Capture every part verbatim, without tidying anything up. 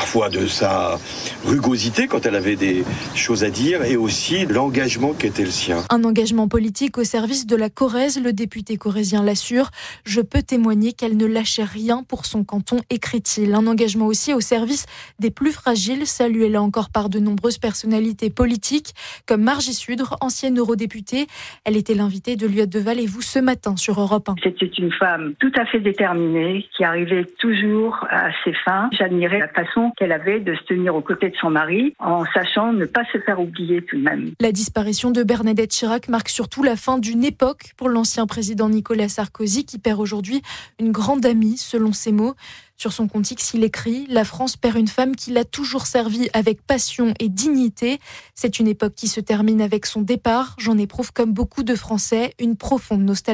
fois de sa rugosité quand elle avait des choses à dire et aussi l'engagement qui était le sien. Un engagement politique au service de la Corrèze, le député corrézien l'assure. « Je peux témoigner qu'elle ne lâchait rien pour son canton », écrit-il. Un engagement aussi au service des plus fragiles, salué là encore par de nombreuses personnalités politiques, comme Margie Sudre, ancienne eurodéputée. Elle était l'invitée de Liot Deval et vous ce matin sur Europe un. C'était une femme tout à fait déterminée, qui arrivait toujours à ses fins. J'admirais la façon qu'elle avait de se tenir aux côtés de son mari, en sachant ne pas se faire oublier tout de même. La disparition de Bernadette Chirac marque surtout la fin d'une époque pour l'ancien président Nicolas Sarkozy, qui perd aujourd'hui une grande amie, selon ses mots. Sur son compte X, il écrit « La France perd une femme qui l'a toujours servi avec passion et dignité. C'est une époque qui se termine avec son départ. J'en éprouve, comme beaucoup de Français, une profonde nostalgie. »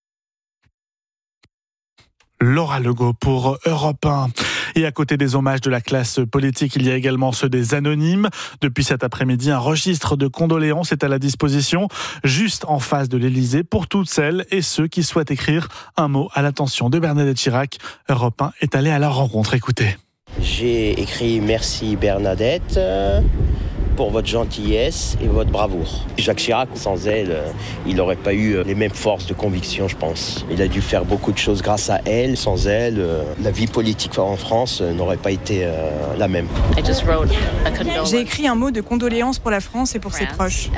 Laura Legault pour Europe un. Et à côté des hommages de la classe politique, il y a également ceux des anonymes. Depuis cet après-midi, un registre de condoléances est à la disposition, juste en face de l'Élysée, pour toutes celles et ceux qui souhaitent écrire un mot à l'attention de Bernadette Chirac. Europe un est allé à la rencontre. Écoutez. J'ai écrit « Merci Bernadette » pour votre gentillesse et votre bravoure. Jacques Chirac, sans elle, il n'aurait pas eu les mêmes forces de conviction, je pense. Il a dû faire beaucoup de choses grâce à elle. Sans elle, la vie politique en France n'aurait pas été la même. J'ai écrit un mot de condoléances pour la France et pour ses proches.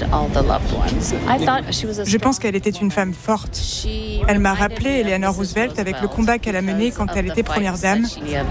Je pense qu'elle était une femme forte. Elle m'a rappelé Eleanor Roosevelt avec le combat qu'elle a mené quand elle était première dame.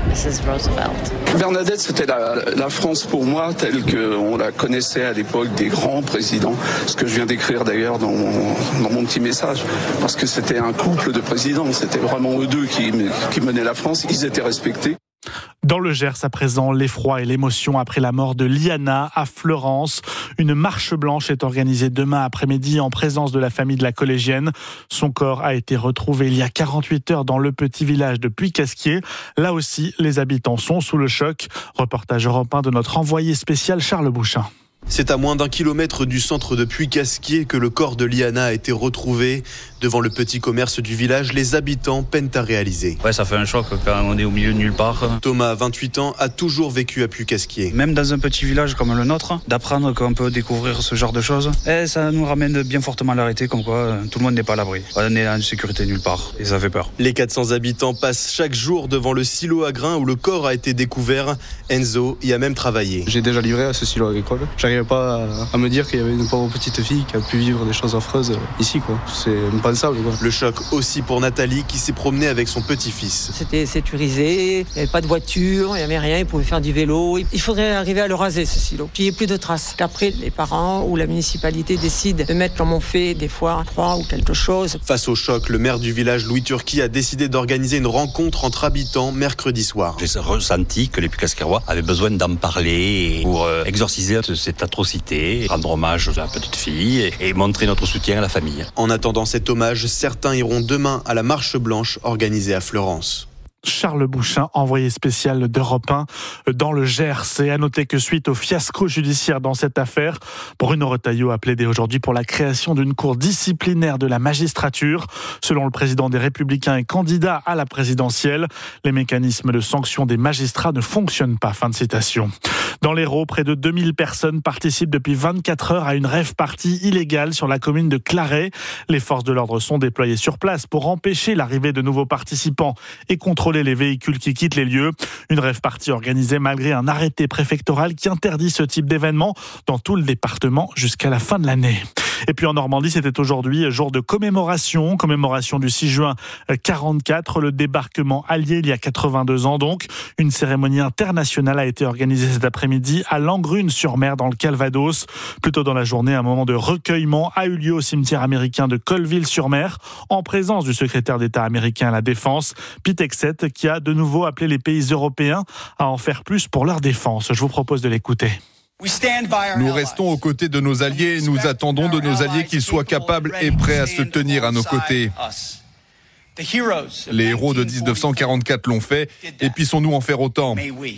Bernadette, c'était la, la France pour moi, telle qu'on la connaissait à l'époque des grands présidents. Ce que je viens d'écrire d'ailleurs dans mon, dans mon petit message. Parce que c'était un couple de présidents. C'était vraiment eux deux qui, qui menaient la France. Ils étaient respectés. Dans le Gers, à présent, l'effroi et l'émotion après la mort de Liana à Fleurance. Une marche blanche est organisée demain après-midi en présence de la famille de la collégienne. Son corps a été retrouvé il y a quarante-huit heures dans le petit village de Puy-Casquier. Là aussi, les habitants sont sous le choc. Reportage Europe un de notre envoyé spécial Charles Bouchin. C'est à moins d'un kilomètre du centre de Puy-Casquier que le corps de Liana a été retrouvé. Devant le petit commerce du village, les habitants peinent à réaliser. Ouais, ça fait un choc quand on est au milieu de nulle part. Thomas, vingt-huit ans, a toujours vécu à Puy-Casquier. Même dans un petit village comme le nôtre, d'apprendre qu'on peut découvrir ce genre de choses, eh, ça nous ramène bien fortement à l'arrêté, comme quoi tout le monde n'est pas à l'abri. On est en sécurité nulle part et ça fait peur. Les quatre cents habitants passent chaque jour devant le silo à grains où le corps a été découvert. Enzo y a même travaillé. J'ai déjà livré à ce silo agricole. J'arrivais pas à me dire qu'il y avait une pauvre petite fille qui a pu vivre des choses affreuses ici, quoi. C'est impensable, quoi. Le choc aussi pour Nathalie qui s'est promenée avec son petit-fils. C'était sécurisé, il n'y avait pas de voiture, il n'y avait rien, ils pouvaient faire du vélo. Il faudrait arriver à le raser, ce silo, qu'il n'y ait plus de traces. Qu'après, les parents ou la municipalité décident de mettre, comme on fait des fois, un croix ou quelque chose. Face au choc, le maire du village, Louis Turquie, a décidé d'organiser une rencontre entre habitants mercredi soir. J'ai ressenti que les Puy-Casquierois avaient besoin d'en parler pour euh, exorciser cette atrocité, rendre hommage à la petite fille et, et montrer notre soutien à la famille. En attendant cet hommage, certains iront demain à la marche blanche organisée à Fleurance. Charles Bouchin, envoyé spécial d'Europe un dans le Gers. Et à noter que suite au fiasco judiciaire dans cette affaire, Bruno Retailleau a plaidé aujourd'hui pour la création d'une cour disciplinaire de la magistrature. Selon le président des Républicains et candidat à la présidentielle, les mécanismes de sanction des magistrats ne fonctionnent pas. Fin de citation. Dans l'Hérault, près de deux mille personnes participent depuis vingt-quatre heures à une rave-party illégale sur la commune de Claret. Les forces de l'ordre sont déployées sur place pour empêcher l'arrivée de nouveaux participants et contrôler les véhicules qui quittent les lieux. Une rave-party organisée malgré un arrêté préfectoral qui interdit ce type d'événement dans tout le département jusqu'à la fin de l'année. Et puis en Normandie, c'était aujourd'hui jour de commémoration, commémoration du six juin quarante-quatre, le débarquement allié il y a quatre-vingt-deux ans donc. Une cérémonie internationale a été organisée cet après-midi à Langrune-sur-Mer dans le Calvados. Plus tôt dans la journée, un moment de recueillement a eu lieu au cimetière américain de Colville-sur-Mer en présence du secrétaire d'État américain à la Défense, Pete Hegseth, qui a de nouveau appelé les pays européens à en faire plus pour leur défense. Je vous propose de l'écouter. Nous restons aux côtés de nos alliés et nous attendons de nos alliés qu'ils soient capables et prêts à se tenir à nos côtés. Les héros de dix-neuf cent quarante-quatre l'ont fait, et puissons-nous en faire autant.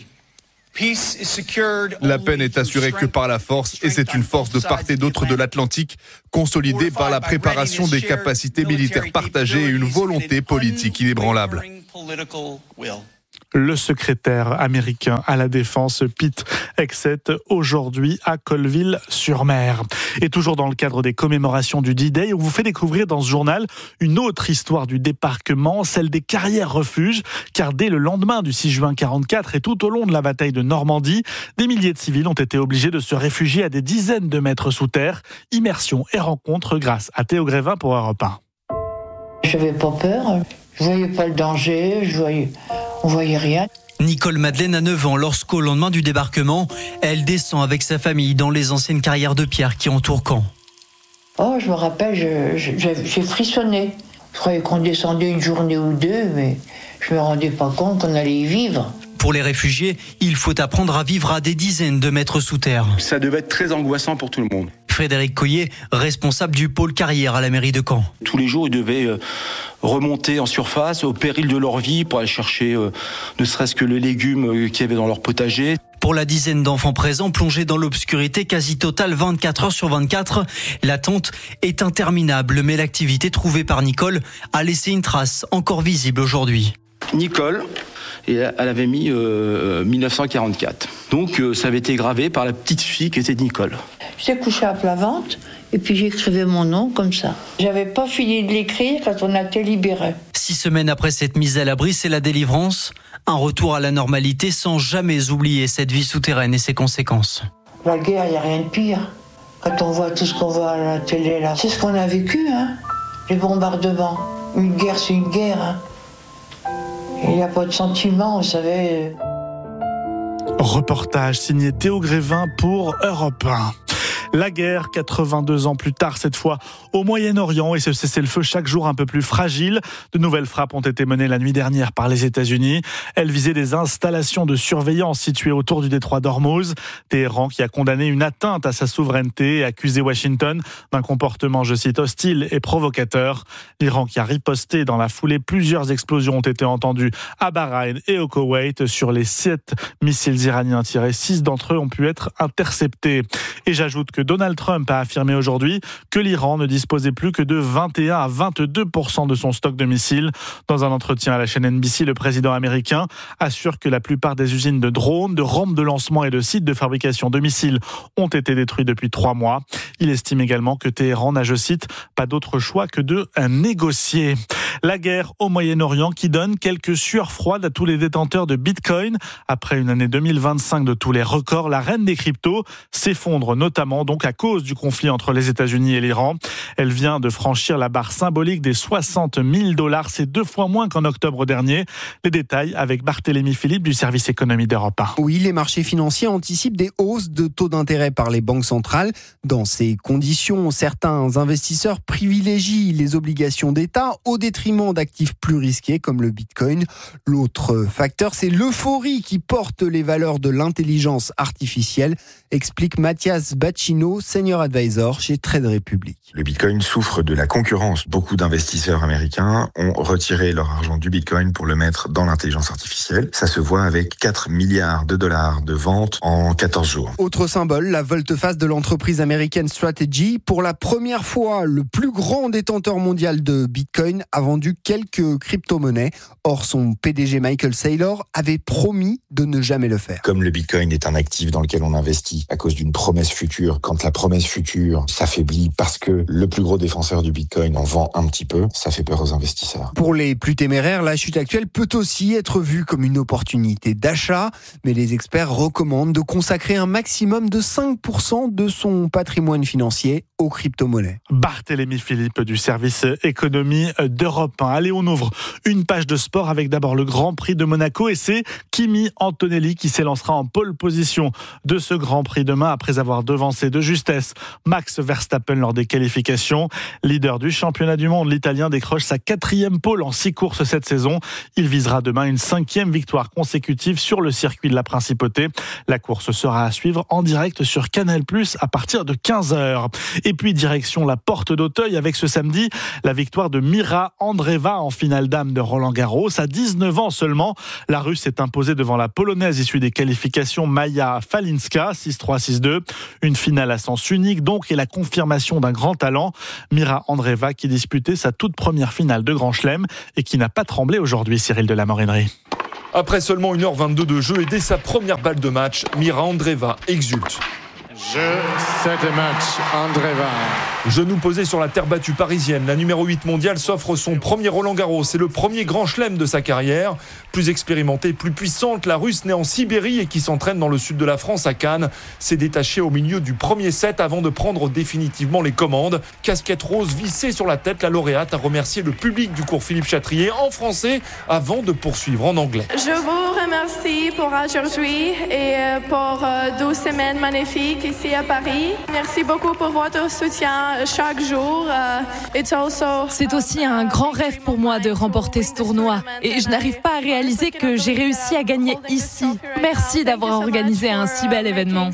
La paix n'est assurée que par la force, et c'est une force de part et d'autre de l'Atlantique, consolidée par la préparation des capacités militaires partagées et une volonté politique inébranlable. Le secrétaire américain à la défense, Pete Hegseth, aujourd'hui à Colville-sur-Mer. Et toujours dans le cadre des commémorations du D-Day, on vous fait découvrir dans ce journal une autre histoire du débarquement, celle des carrières-refuges, car dès le lendemain du six juin quarante-quatre et tout au long de la bataille de Normandie, des milliers de civils ont été obligés de se réfugier à des dizaines de mètres sous terre. Immersion et rencontre grâce à Théo Grévin pour Europe un. Je n'avais pas peur, je voyais pas le danger, je voyais... on voyait rien. Nicole Madeleine a neuf ans lorsqu'au lendemain du débarquement, elle descend avec sa famille dans les anciennes carrières de pierre qui entourent Caen. Oh, je me rappelle, je, je, j'ai frissonné. Je croyais qu'on descendait une journée ou deux, mais je me rendais pas compte qu'on allait y vivre. Pour les réfugiés, il faut apprendre à vivre à des dizaines de mètres sous terre. Ça devait être très angoissant pour tout le monde. Frédéric Coyer, responsable du pôle carrière à la mairie de Caen. Tous les jours, ils devaient remonter en surface au péril de leur vie pour aller chercher euh, ne serait-ce que les légumes qu'il y avait dans leur potager. Pour la dizaine d'enfants présents plongés dans l'obscurité quasi totale vingt-quatre heures sur vingt-quatre, l'attente est interminable, mais l'activité trouvée par Nicole a laissé une trace encore visible aujourd'hui. Nicole, et elle avait mis euh, dix-neuf cent quarante-quatre. Donc euh, ça avait été gravé par la petite fille qui était Nicole. J'étais couchée à plat ventre et puis j'écrivais mon nom comme ça. J'avais pas fini de l'écrire quand on a été libérés. Six semaines après cette mise à l'abri, c'est la délivrance. Un retour à la normalité sans jamais oublier cette vie souterraine et ses conséquences. La guerre, il n'y a rien de pire. Quand on voit tout ce qu'on voit à la télé là, c'est ce qu'on a vécu, hein. Les bombardements. Une guerre, c'est une guerre, hein. Il n'y a pas de sentiment, vous savez. Reportage signé Théo Grévin pour Europe un. La guerre, quatre-vingt-deux ans plus tard, cette fois au Moyen-Orient, et ce cessez-le-feu chaque jour un peu plus fragile. De nouvelles frappes ont été menées la nuit dernière par les États-Unis. Elles visaient des installations de surveillance situées autour du détroit d'Ormuz. Téhéran qui a condamné une atteinte à sa souveraineté et accusé Washington d'un comportement, je cite, hostile et provocateur. L'Iran qui a riposté dans la foulée. Plusieurs explosions ont été entendues à Bahreïn et au Koweït. Sur les sept missiles iraniens tirés, six d'entre eux ont pu être interceptés. Et j'ajoute que Donald Trump a affirmé aujourd'hui que l'Iran ne disposait plus que de vingt et un à vingt-deux pour cent de son stock de missiles. Dans un entretien à la chaîne N B C, le président américain assure que la plupart des usines de drones, de rampes de lancement et de sites de fabrication de missiles ont été détruits depuis trois mois. Il estime également que Téhéran n'a, je cite, pas d'autre choix que de négocier. La guerre au Moyen-Orient qui donne quelques sueurs froides à tous les détenteurs de Bitcoin. Après une année deux mille vingt-cinq de tous les records, la reine des cryptos s'effondre notamment donc à cause du conflit entre les États-Unis et l'Iran. Elle vient de franchir la barre symbolique des soixante mille dollars. C'est deux fois moins qu'en octobre dernier. Les détails avec Barthélémy Philippe du service économie d'Europe un. Oui, les marchés financiers anticipent des hausses de taux d'intérêt par les banques centrales. Dans ces conditions, certains investisseurs privilégient les obligations d'État au détriment d'actifs plus risqués comme le Bitcoin. L'autre facteur, c'est l'euphorie qui porte les valeurs de l'intelligence artificielle, explique Mathias Bacchino, senior advisor chez Trade Republic. Le Bitcoin souffre de la concurrence. Beaucoup d'investisseurs américains ont retiré leur argent du Bitcoin pour le mettre dans l'intelligence artificielle. Ça se voit avec quatre milliards de dollars de ventes en quatorze jours. Autre symbole, la volte-face de l'entreprise américaine Strategy. Pour la première fois, le plus grand détenteur mondial de Bitcoin a vendu quelques crypto-monnaies. Or, son P D G Michael Saylor avait promis de ne jamais le faire. Comme le Bitcoin est un actif dans lequel on investit à cause d'une promesse future, quand la promesse future s'affaiblit parce que le plus gros défenseur du Bitcoin en vend un petit peu, ça fait peur aux investisseurs. Pour les plus téméraires, la chute actuelle peut aussi être vue comme une opportunité d'achat, mais les experts recommandent de consacrer un maximum de cinq pour cent de son patrimoine financier aux crypto-monnaies. Barthélémy Philippe du service économie d'Europe un. Allez, on ouvre une page de sport avec d'abord le Grand Prix de Monaco et c'est Kimi Antonelli qui s'élancera en pole position de ce Grand Prix demain après avoir devancé de justesse Max Verstappen lors des qualifications. Leader du championnat du monde, l'Italien décroche sa quatrième pole en six courses cette saison. Il visera demain une cinquième victoire consécutive sur le circuit de la Principauté. La course sera à suivre en direct sur Canal plus, à partir de quinze heures. Et puis direction la Porte d'Auteuil avec ce samedi la victoire de Mira Andreeva en finale dame de Roland-Garros. À dix-neuf ans seulement, la Russe s'est imposée devant la Polonaise issue des qualifications Maja Falinska, six trois six deux. Une finale à sens unique donc et la confirmation d'un grand talent. Mira Andreeva qui disputait sa toute première finale de Grand Chelem et qui n'a pas tremblé aujourd'hui, Cyril de la Morinerie. Après seulement une heure vingt-deux de jeu et dès sa première balle de match, Mira Andreeva exulte. Je sais de match, Andreeva. Genou posé sur la terre battue parisienne, la numéro huit mondiale s'offre son premier Roland-Garros. C'est le premier grand chelem de sa carrière. Plus expérimentée, plus puissante, la Russe née en Sibérie et qui s'entraîne dans le sud de la France à Cannes s'est détachée au milieu du premier set avant de prendre définitivement les commandes. Casquette rose vissée sur la tête, la lauréate a remercié le public du cours Philippe Chatrier en français avant de poursuivre en anglais. Je vous remercie pour aujourd'hui et pour deux semaines magnifiques ici à Paris. Merci beaucoup pour votre soutien chaque jour. C'est aussi un grand rêve pour moi de remporter ce tournoi et je n'arrive pas à réaliser que j'ai réussi à gagner ici. Merci d'avoir organisé un si bel événement.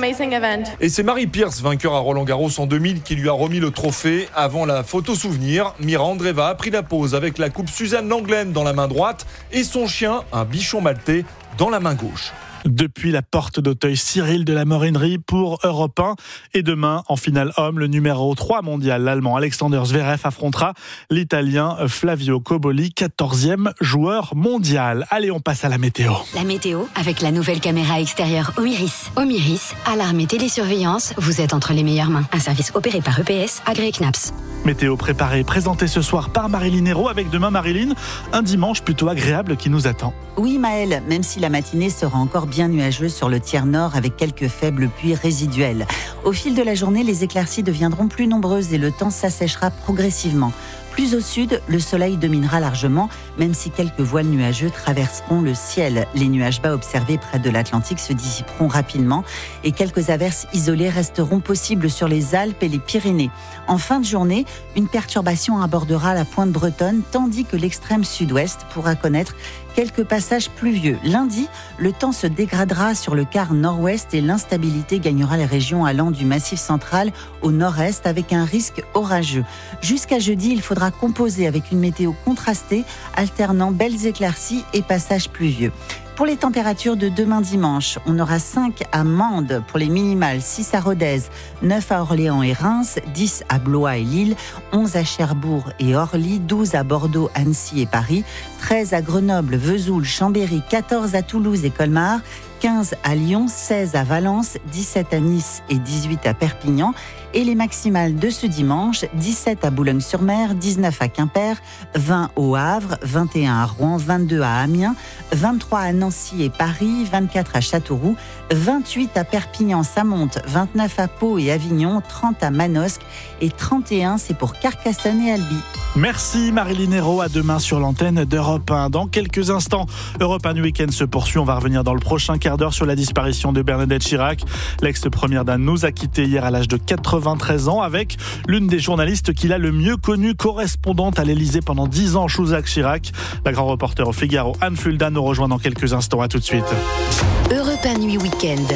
Et c'est Mary Pierce, vainqueur à Roland-Garros en deux mille, qui lui a remis le trophée. Avant la photo souvenir, Mira Andreeva a pris la pose avec la coupe Suzanne Lenglen dans la main droite et son chien, un bichon maltais, dans la main gauche. Depuis la porte d'Auteuil, Cyril de la Morinerie pour Europe un. Et demain, en finale homme, le numéro trois mondial, l'Allemand Alexander Zverev affrontera l'Italien Flavio Cobolli, quatorzième joueur mondial. Allez, on passe à la météo. La météo avec la nouvelle caméra extérieure Omiris. Omiris, alarme et télésurveillance, vous êtes entre les meilleures mains. Un service opéré par E P S, agréé C N A P S. Météo préparée et présentée ce soir par Marilyn Hérault, avec demain, Marilyn, un dimanche plutôt agréable qui nous attend. Oui, Maëlle, même si la matinée sera encore bien nuageuse sur le tiers nord avec quelques faibles pluies résiduelles. Au fil de la journée, les éclaircies deviendront plus nombreuses et le temps s'assèchera progressivement. Plus au sud, le soleil dominera largement, même si quelques voiles nuageux traverseront le ciel. Les nuages bas observés près de l'Atlantique se dissiperont rapidement et quelques averses isolées resteront possibles sur les Alpes et les Pyrénées. En fin de journée, une perturbation abordera la pointe bretonne, tandis que l'extrême sud-ouest pourra connaître quelques passages pluvieux. Lundi, le temps se dégradera sur le quart nord-ouest et l'instabilité gagnera les régions allant du Massif central au nord-est avec un risque orageux. Jusqu'à jeudi, il faudra composer avec une météo contrastée, alternant belles éclaircies et passages pluvieux. Pour les températures de demain dimanche, on aura cinq à Mende pour les minimales, six à Rodez, neuf à Orléans et Reims, dix à Blois et Lille, onze à Cherbourg et Orly, douze à Bordeaux, Annecy et Paris, treize à Grenoble, Vesoul, Chambéry, quatorze à Toulouse et Colmar, quinze à Lyon, seize à Valence, dix-sept à Nice et dix-huit à Perpignan. Et les maximales de ce dimanche, dix-sept à Boulogne-sur-Mer, dix-neuf à Quimper, vingt au Havre, vingt et un à Rouen, vingt-deux à Amiens, vingt-trois à Nancy et Paris, vingt-quatre à Châteauroux, vingt-huit à Perpignan-Samonte, vingt-neuf à Pau et Avignon, trente à Manosque et trente et un, c'est pour Carcassonne et Albi. Merci Marilyn Hérault, à demain sur l'antenne d'Europe un. Dans quelques instants, Europe un Week-end se poursuit. On va revenir dans le prochain quart d'heure sur la disparition de Bernadette Chirac. L'ex-première dame nous a quittés hier à l'âge de quatre-vingt-treize ans avec l'une des journalistes qu'il a le mieux connue, correspondante à l'Élysée pendant dix ans, Chouzac Chirac. La grande reporter au Figaro, Anne Fulda, nous rejoint dans quelques instants. À tout de suite. Europe un Nuit Week-end.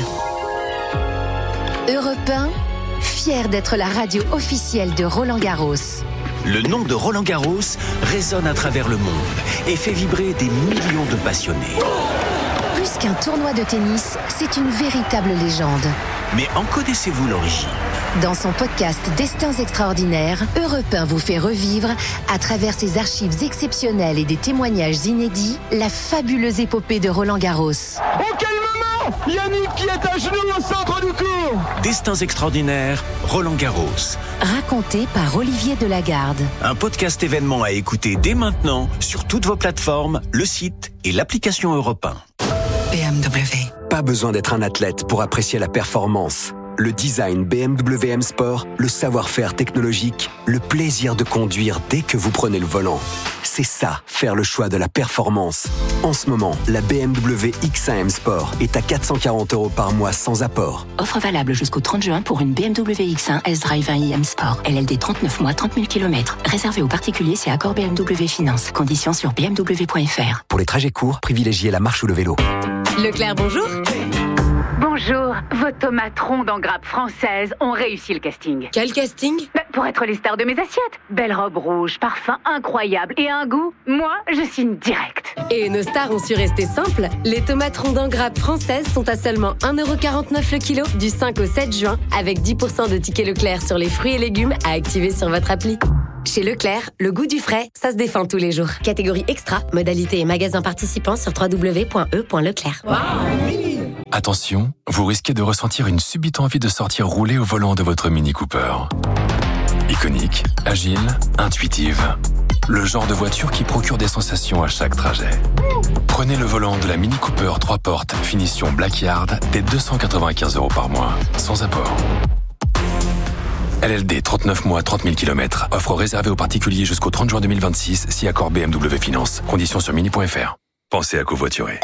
Europe un, fier d'être la radio officielle de Roland Garros. Le nom de Roland Garros résonne à travers le monde et fait vibrer des millions de passionnés. Plus qu'un tournoi de tennis, c'est une véritable légende. Mais en connaissez-vous l'origine ? Dans son podcast Destins extraordinaires, Europe un vous fait revivre, à travers ses archives exceptionnelles et des témoignages inédits, la fabuleuse épopée de Roland Garros. Oh, quel moment ! Yannick qui est à genoux au centre du court. Destins extraordinaires, Roland Garros. Raconté par Olivier Delagarde. Un podcast événement à écouter dès maintenant sur toutes vos plateformes, le site et l'application Europe un. B M W. Pas besoin d'être un athlète pour apprécier la performance. Le design B M W M Sport, le savoir-faire technologique, le plaisir de conduire dès que vous prenez le volant. C'est ça, faire le choix de la performance. En ce moment, la B M W X un M Sport est à quatre cent quarante euros par mois sans apport. Offre valable jusqu'au trente juin pour une B M W X un S-Drive un i M Sport. L L D trente-neuf mois, trente mille kilomètres. Réservé aux particuliers, c'est accord B M W Finance. Conditions sur b m w point f r. Pour les trajets courts, privilégiez la marche ou le vélo. Leclerc, bonjour. Bonjour, vos tomates rondes en grappe française ont réussi le casting. Quel casting ? Bah, pour être les stars de mes assiettes. Belle robe rouge, parfum incroyable et un goût, moi, je signe direct. Et nos stars ont su rester simples. Les tomates rondes en grappe françaises sont à seulement un euro quarante-neuf le kilo du cinq au sept juin, avec dix pour cent de tickets Leclerc sur les fruits et légumes à activer sur votre appli. Chez Leclerc, le goût du frais, ça se défend tous les jours. Catégorie extra, modalités et magasins participants sur w w w point e point leclerc. Attention, vous risquez de ressentir une subite envie de sortir rouler au volant de votre Mini Cooper. Iconique, agile, intuitive. Le genre de voiture qui procure des sensations à chaque trajet. Prenez le volant de la Mini Cooper trois portes, finition Blackyard, dès deux cent quatre-vingt-quinze euros par mois, sans apport. L L D, trente-neuf mois, trente mille kilomètres. Offre réservée aux particuliers jusqu'au trente juin deux mille vingt-six, si accord B M W Finance. Conditions sur mini point f r. Pensez à covoiturer.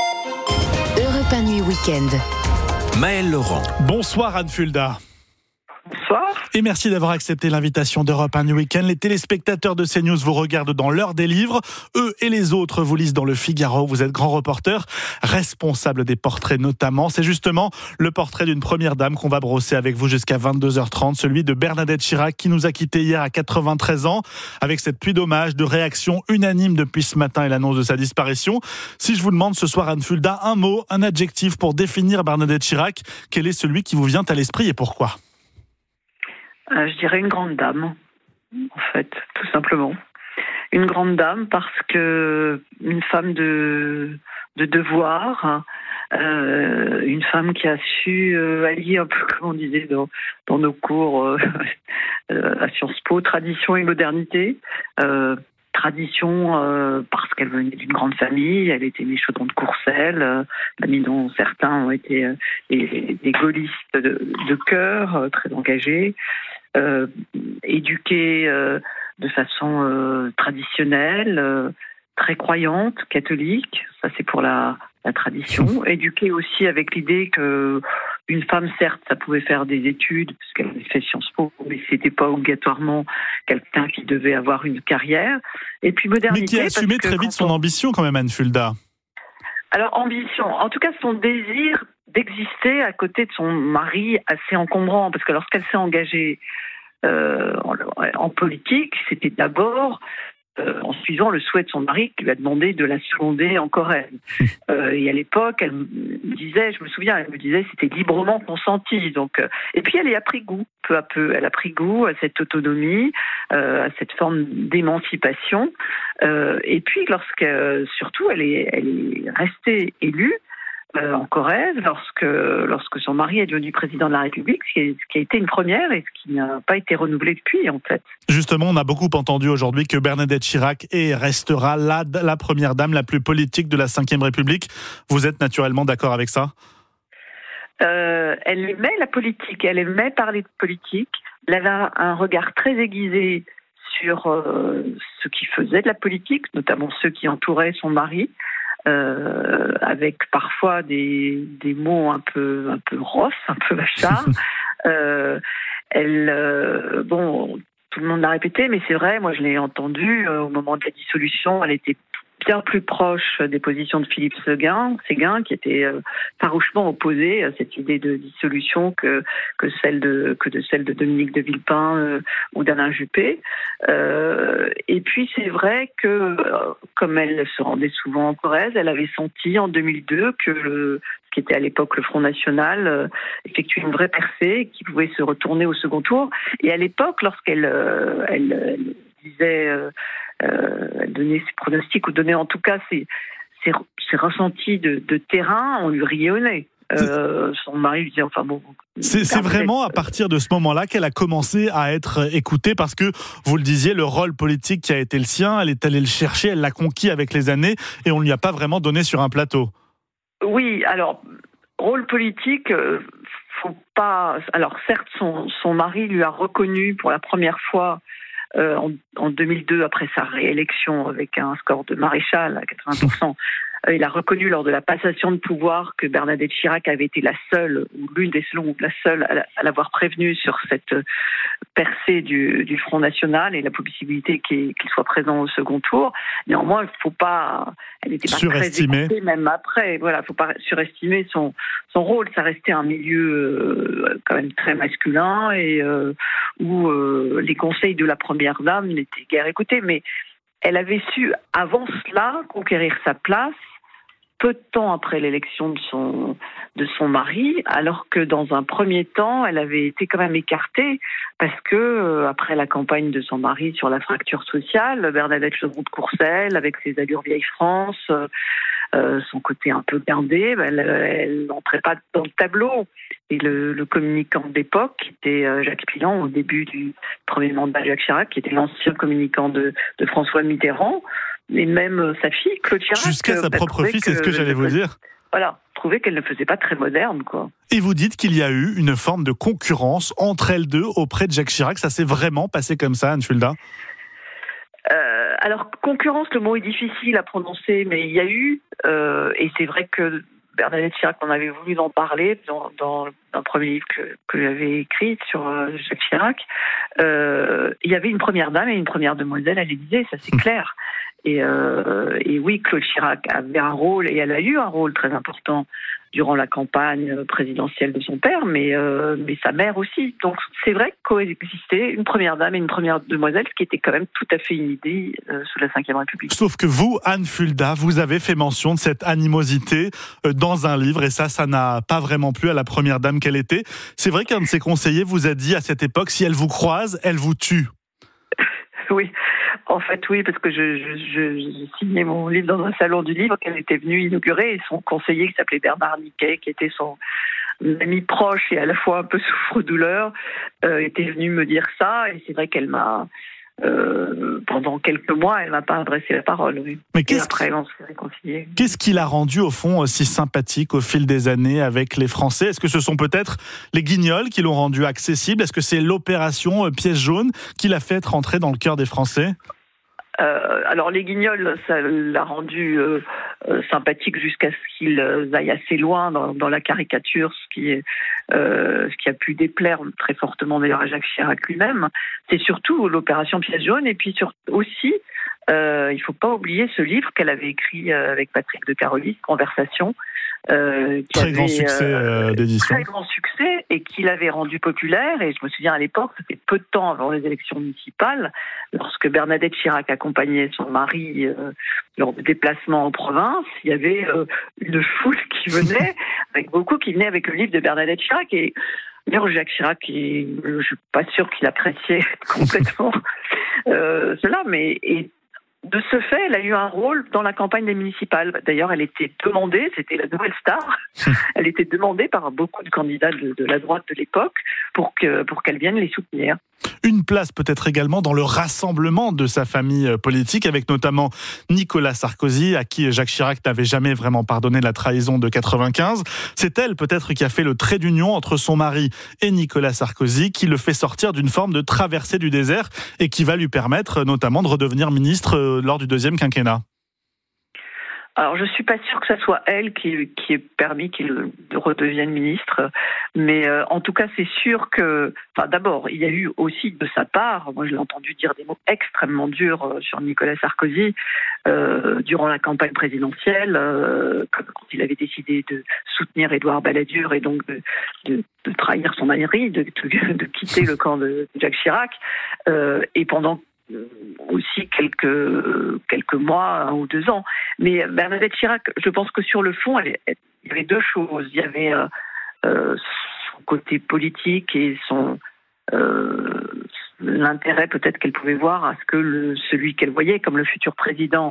Europe un Nuit Week-end. Maël Laurent. Bonsoir Anne Fulda. Bonsoir. Et merci d'avoir accepté l'invitation d'Europe un Nuit Week-end. Les téléspectateurs de CNews vous regardent dans l'heure des livres. Eux et les autres vous lisent dans le Figaro. Vous êtes grand reporter, responsable des portraits notamment. C'est justement le portrait d'une première dame qu'on va brosser avec vous jusqu'à vingt-deux heures trente, celui de Bernadette Chirac qui nous a quittés hier à quatre-vingt-treize ans, avec cette pluie d'hommages, de réactions unanimes depuis ce matin et l'annonce de sa disparition. Si je vous demande ce soir, Anne Fulda, un mot, un adjectif pour définir Bernadette Chirac, quel est celui qui vous vient à l'esprit et pourquoi ? Euh, je dirais une grande dame, en fait, tout simplement. Une grande dame parce que une femme de, de devoir, euh, une femme qui a su euh, allier un peu, comme on disait dans, dans nos cours euh, à Sciences Po, tradition et modernité. Euh, tradition euh, parce qu'elle venait d'une grande famille, elle était née Chaudron de Courcelles, euh, famille dont certains ont été euh, des, des gaullistes de, de cœur, euh, très engagés. Euh, éduquée euh, de façon euh, traditionnelle, euh, très croyante, catholique, ça c'est pour la, la tradition. Éduquée aussi avec l'idée que une femme, certes, ça pouvait faire des études, parce qu'elle avait fait Sciences Po, mais c'était pas obligatoirement quelqu'un qui devait avoir une carrière. Et puis modernité. Mais qui a assumé très vite son on... ambition quand même, Anne Fulda. Alors ambition, en tout cas son désir d'exister à côté de son mari assez encombrant, parce que lorsqu'elle s'est engagée euh, en, en politique, c'était d'abord euh, en suivant le souhait de son mari qui lui a demandé de la seconder en Corrèze. Euh, et à l'époque, elle me disait, je me souviens, elle me disait c'était librement consenti. Donc, euh, et puis elle y a pris goût, peu à peu. Elle a pris goût à cette autonomie, euh, à cette forme d'émancipation. Euh, et puis, lorsque, euh, surtout, elle est, elle est restée élue euh, en Corrèze lorsque, lorsque son mari est devenu président de la République, ce qui, est, ce qui a été une première et ce qui n'a pas été renouvelé depuis, en fait. Justement, on a beaucoup entendu aujourd'hui que Bernadette Chirac est et restera la, la première dame la plus politique de la cinquième République. Vous êtes naturellement d'accord avec ça ? Euh, elle aimait la politique, elle aimait parler de politique. Elle avait un regard très aiguisé sur euh, ceux qui faisaient de la politique, notamment ceux qui entouraient son mari, euh, avec parfois des, des mots un peu, un peu rosses, un peu vachards. euh, elle, euh, bon, tout le monde l'a répété, mais c'est vrai, moi je l'ai entendu, euh, au moment de la dissolution, elle était bien plus proche des positions de Philippe Séguin, Séguin qui était euh, farouchement opposé à cette idée de dissolution que que celle de que de celle de Dominique de Villepin euh, ou d'Alain Juppé. Euh, et puis c'est vrai que euh, comme elle se rendait souvent en Corrèze, elle avait senti en deux mille deux que le ce qui était à l'époque le Front National euh, effectuait une vraie percée, qui pouvait se retourner au second tour. Et à l'époque, lorsqu'elle euh, elle, elle disait euh, Euh, elle donnait ses pronostics, ou donnait en tout cas ses, ses, ses ressentis de, de terrain, on lui riait au nez. Euh, son mari lui disait enfin bon. C'est, c'est vraiment à partir de ce moment-là qu'elle a commencé à être écoutée, parce que vous le disiez, le rôle politique qui a été le sien, elle est allée le chercher, elle l'a conquis avec les années et on ne lui a pas vraiment donné sur un plateau. Oui, alors rôle politique, euh, faut pas. Alors certes, son, son mari lui a reconnu pour la première fois. Euh, en, en deux mille deux, après sa réélection avec un score de maréchal à quatre-vingts pour cent, euh, il a reconnu lors de la passation de pouvoir que Bernadette Chirac avait été la seule, ou l'une des seules, ou la seule à, à l'avoir prévenue sur cette percée du, du Front National et la possibilité qu'il, qu'il soit présent au second tour. Néanmoins, il ne faut pas... Elle n'était pas très écoutée, même après. Voilà, il ne faut pas surestimer son, son rôle. Ça restait un milieu euh, quand même très masculin et euh, où euh, les conseils de la première dame n'étaient guère écoutés. Mais elle avait su, avant cela, conquérir sa place peu de temps après l'élection de son, de son mari, alors que dans un premier temps, elle avait été quand même écartée parce que, euh, après la campagne de son mari sur la fracture sociale, Bernadette Chevroux-de-Courcelles, avec ses allures vieille France, euh, euh, son côté un peu gardé, ben, elle n'entrait pas dans le tableau. Et le, le communicant de l'époque, qui était euh, Jacques Pilon, au début du premier mandat de Jacques Chirac, qui était l'ancien communicant de, de François Mitterrand, et même sa fille, Claude Chirac. Jusqu'à sa propre fille, c'est ce que j'allais vous dire. Voilà, trouvait qu'elle ne faisait pas très moderne, quoi. Et vous dites qu'il y a eu une forme de concurrence entre elles deux auprès de Jacques Chirac. Ça s'est vraiment passé comme ça, Anne Fulda ? euh, Alors, concurrence, le mot est difficile à prononcer, mais il y a eu, euh, et c'est vrai que Bernadette Chirac en avait voulu en parler dans, dans un premier livre que, que j'avais écrit sur euh, Jacques Chirac. Euh, il y avait une première dame et une première demoiselle à l'Élysée, ça c'est clair. Et, euh, et oui, Claude Chirac avait un rôle, et elle a eu un rôle très important durant la campagne présidentielle de son père, mais, euh, mais sa mère aussi. Donc c'est vrai que coexistait une première dame et une première demoiselle, ce qui était quand même tout à fait une idée euh, sous la cinquième République. Sauf que vous, Anne Fulda, vous avez fait mention de cette animosité euh, dans un livre, et ça, ça n'a pas vraiment plu à la première dame qu'elle était. C'est vrai qu'un de ses conseillers vous a dit à cette époque, si elle vous croise, elle vous tue. Oui, en fait oui, parce que je, je, je, je signais mon livre dans un salon du livre qu'elle était venue inaugurer, et son conseiller qui s'appelait Bernard Niquet, qui était son ami proche et à la fois un peu souffre-douleur, euh, était venu me dire ça, et c'est vrai qu'elle m'a, euh, pendant quelques mois, elle m'a pas adressé la parole. Oui. Mais qu'est-ce, après, on s'est réconciliés. Qu'est-ce qui l'a rendu au fond si sympathique au fil des années avec les Français ? Est-ce que ce sont peut-être les Guignols qui l'ont rendu accessible ? Est-ce que c'est l'opération Pièce jaune qui l'a fait rentrer dans le cœur des Français ? Euh, alors les Guignols, ça l'a rendu euh, euh, sympathique jusqu'à ce qu'ils aillent assez loin dans, dans la caricature, ce qui est, euh, ce qui a pu déplaire très fortement d'ailleurs à Jacques Chirac lui-même. C'est surtout l'opération Pièce jaune, et puis sur, aussi, euh, il ne faut pas oublier ce livre qu'elle avait écrit avec Patrick de Carolis, Conversation. Euh, qui très avait, grand succès euh, d'édition. Très grand succès, et qui l'avait rendu populaire. Et je me souviens à l'époque, c'était peu de temps avant les élections municipales, lorsque Bernadette Chirac accompagnait son mari euh, lors de déplacements en province, il y avait euh, une foule qui venait, avec beaucoup qui venaient avec le livre de Bernadette Chirac. Et d'ailleurs, Jacques Chirac, il, je ne suis pas sûre qu'il appréciait complètement euh, cela, mais... Et, de ce fait, elle a eu un rôle dans la campagne des municipales. D'ailleurs, elle était demandée, c'était la nouvelle star, elle était demandée par beaucoup de candidats de, de la droite de l'époque pour, que, pour qu'elle vienne les soutenir. Une place peut-être également dans le rassemblement de sa famille politique, avec notamment Nicolas Sarkozy, à qui Jacques Chirac n'avait jamais vraiment pardonné la trahison de quatre-vingt-quinze. C'est elle peut-être qui a fait le trait d'union entre son mari et Nicolas Sarkozy, qui le fait sortir d'une forme de traversée du désert et qui va lui permettre notamment de redevenir ministre lors du deuxième quinquennat. Alors, je suis pas sûre que ça soit elle qui, qui ait permis qu'il redevienne ministre, mais euh, en tout cas, c'est sûr que, enfin, d'abord, il y a eu aussi de sa part, moi je l'ai entendu dire des mots extrêmement durs euh, sur Nicolas Sarkozy euh, durant la campagne présidentielle, euh, quand il avait décidé de soutenir Édouard Balladur et donc de, de, de trahir son mari, de, de, de quitter le camp de Jacques Chirac, euh, et pendant aussi quelques quelques mois, un ou deux ans. Mais Bernadette Chirac, je pense que sur le fond, elle, elle, il y avait deux choses. Il y avait euh, euh, son côté politique et son euh, l'intérêt peut-être qu'elle pouvait voir à ce que le, celui qu'elle voyait comme le futur président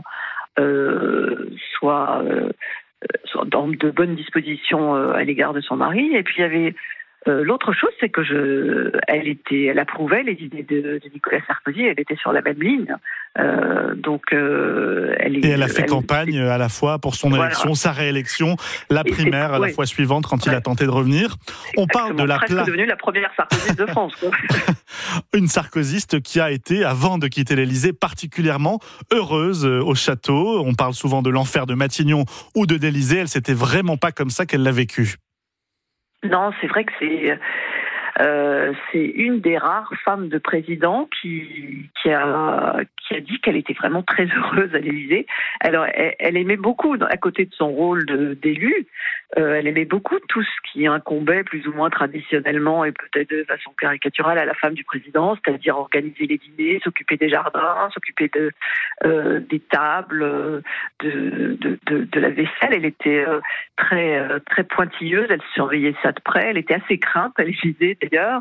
euh, soit, euh, soit dans de bonnes dispositions euh, à l'égard de son mari. Et puis il y avait Euh, l'autre chose, c'est que je, elle était, elle approuvait les idées de, de Nicolas Sarkozy. Elle était sur la même ligne. Euh, donc, euh, elle. Et elle a fait elle, campagne elle, à la fois pour son voilà. élection, sa réélection, la et primaire à la ouais. fois suivante quand ouais. il a tenté de revenir. C'est On parle de la place. Presque devenue la première Sarkozyste de France. Quoi. Une Sarkozyste qui a été, avant de quitter l'Élysée, particulièrement heureuse au château. On parle souvent de l'enfer de Matignon ou de d'Élysée. Elle, c'était vraiment pas comme ça qu'elle l'a vécu. Non, c'est vrai que c'est... Euh, c'est une des rares femmes de président qui, qui, a, qui a dit qu'elle était vraiment très heureuse à l'Élysée. Alors, elle, elle aimait beaucoup, à côté de son rôle de, d'élu, euh, elle aimait beaucoup tout ce qui incombait plus ou moins traditionnellement et peut-être de façon caricaturale à la femme du président, c'est-à-dire organiser les dîners, s'occuper des jardins, s'occuper de, euh, des tables, de, de, de, de la vaisselle. Elle était euh, très, euh, très pointilleuse, elle surveillait ça de près, elle était assez crainte à l'Élysée d'ailleurs.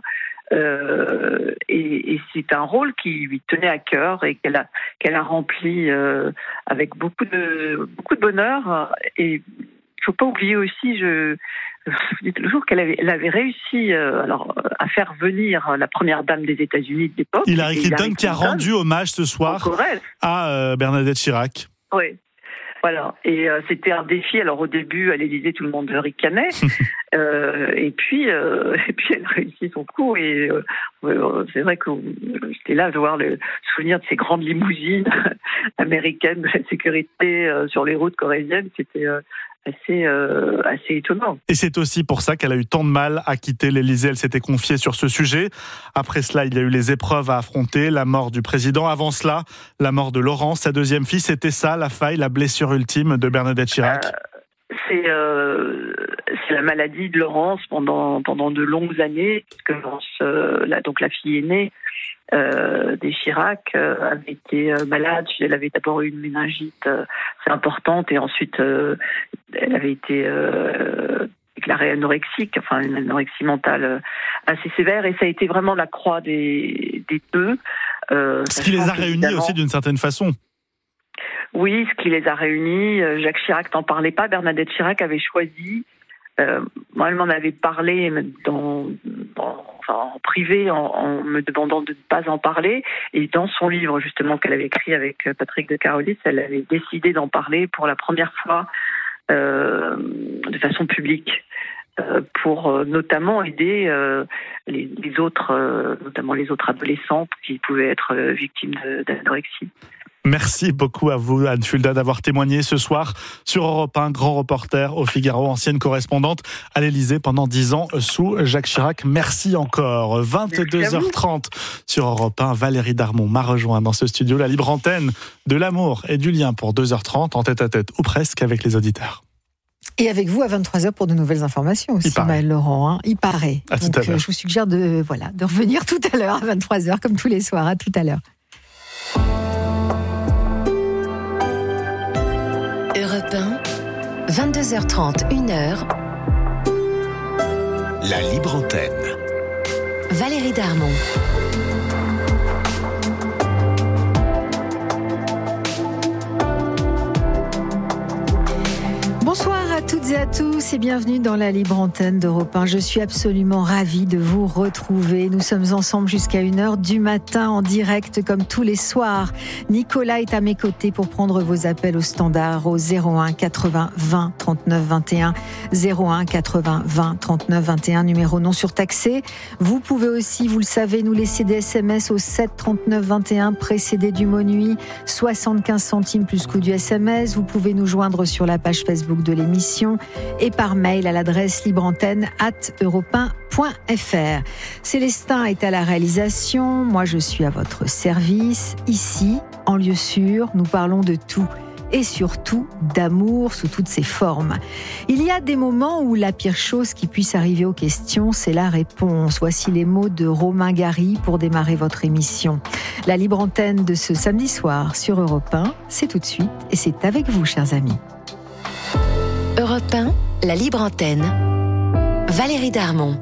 Euh, et, et c'est un rôle qui lui tenait à cœur et qu'elle a, qu'elle a rempli euh, avec beaucoup de, beaucoup de bonheur. Et il ne faut pas oublier aussi, je, je dis toujours qu'elle avait, elle avait réussi euh, alors, à faire venir la première dame des États-Unis de l'époque. Hillary Clinton qui a rendu hommage ce soir à euh, Bernadette Chirac. Oui. Voilà, et euh, c'était un défi. Alors au début, à l'Élysée, tout le monde ricanait, euh, et puis, euh, et puis elle réussit son coup. Et euh, c'est vrai que j'étais là de voir le souvenir de ces grandes limousines américaines de la sécurité euh, sur les routes coréennes. C'était euh, assez, euh, assez étonnant. Et c'est aussi pour ça qu'elle a eu tant de mal à quitter l'Élysée. Elle s'était confiée sur ce sujet. Après cela, il y a eu les épreuves à affronter, la mort du président. Avant cela, la mort de Laurence, sa deuxième fille. C'était ça, la faille, la blessure ultime de Bernadette Chirac. Euh, c'est, euh, c'est la maladie de Laurence pendant, pendant de longues années. Parce que Laurence, euh, la, donc la fille aînée euh, des Chirac, euh, avait été euh, malade. Elle avait d'abord eu une méningite euh, assez importante et ensuite euh, elle avait été euh, déclarée anorexique, enfin une anorexie mentale assez sévère. Et ça a été vraiment la croix des, des deux. Euh, Ce qui les a réunis aussi d'une certaine façon. Oui, ce qui les a réunis. Jacques Chirac n'en parlait pas. Bernadette Chirac avait choisi. Euh, moi, elle m'en avait parlé dans, dans, enfin, en privé, en, en me demandant de ne pas en parler. Et dans son livre, justement, qu'elle avait écrit avec Patrick de Carolis, elle avait décidé d'en parler pour la première fois euh, de façon publique. Euh, pour euh, notamment aider euh, les, les autres, euh, notamment les autres adolescentes qui pouvaient être euh, victimes de, d'anorexie. Merci beaucoup à vous, Anne Fulda, d'avoir témoigné ce soir sur Europe un, grand reporter au Figaro, ancienne correspondante à l'Élysée pendant dix ans sous Jacques Chirac. Merci encore. vingt-deux heures trente sur Europe un. Valérie Darmon m'a rejoint dans ce studio, la libre antenne de l'amour et du lien pour deux heures trente, en tête à tête ou presque avec les auditeurs. Et avec vous à vingt-trois heures pour de nouvelles informations aussi, Maëlle Laurent. Hein. Il paraît. À Donc, tout à l'heure. Euh, je vous suggère de, voilà, de revenir tout à l'heure à vingt-trois heures, comme tous les soirs. À tout à l'heure. Europe un, vingt-deux heures trente, une heure. La libre antenne. Valérie Darmon. Bonsoir à toutes et à tous et bienvenue dans la libre antenne d'Europe un. Je suis absolument ravie de vous retrouver. Nous sommes ensemble jusqu'à une heure du matin en direct comme tous les soirs. Nicolas est à mes côtés pour prendre vos appels au standard au zéro un quatre-vingts vingt trente-neuf vingt et un. zéro un quatre-vingts vingt trente-neuf vingt et un, numéro non surtaxé. Vous pouvez aussi, vous le savez, nous laisser des S M S au sept trente-neuf vingt et un précédé du mot nuit, soixante-quinze centimes plus coût du S M S. Vous pouvez nous joindre sur la page Facebook de l'émission et par mail à l'adresse libreantenne arobase europe un point f r. Célestin est à la réalisation, moi je suis à votre service. Ici, en lieu sûr, nous parlons de tout et surtout d'amour sous toutes ses formes. Il y a des moments où la pire chose qui puisse arriver aux questions, c'est la réponse. Voici les mots de Romain Gary pour démarrer votre émission. La libre antenne de ce samedi soir sur Europe un, c'est tout de suite et c'est avec vous, chers amis. Europe un, la libre antenne. Valérie Darmon.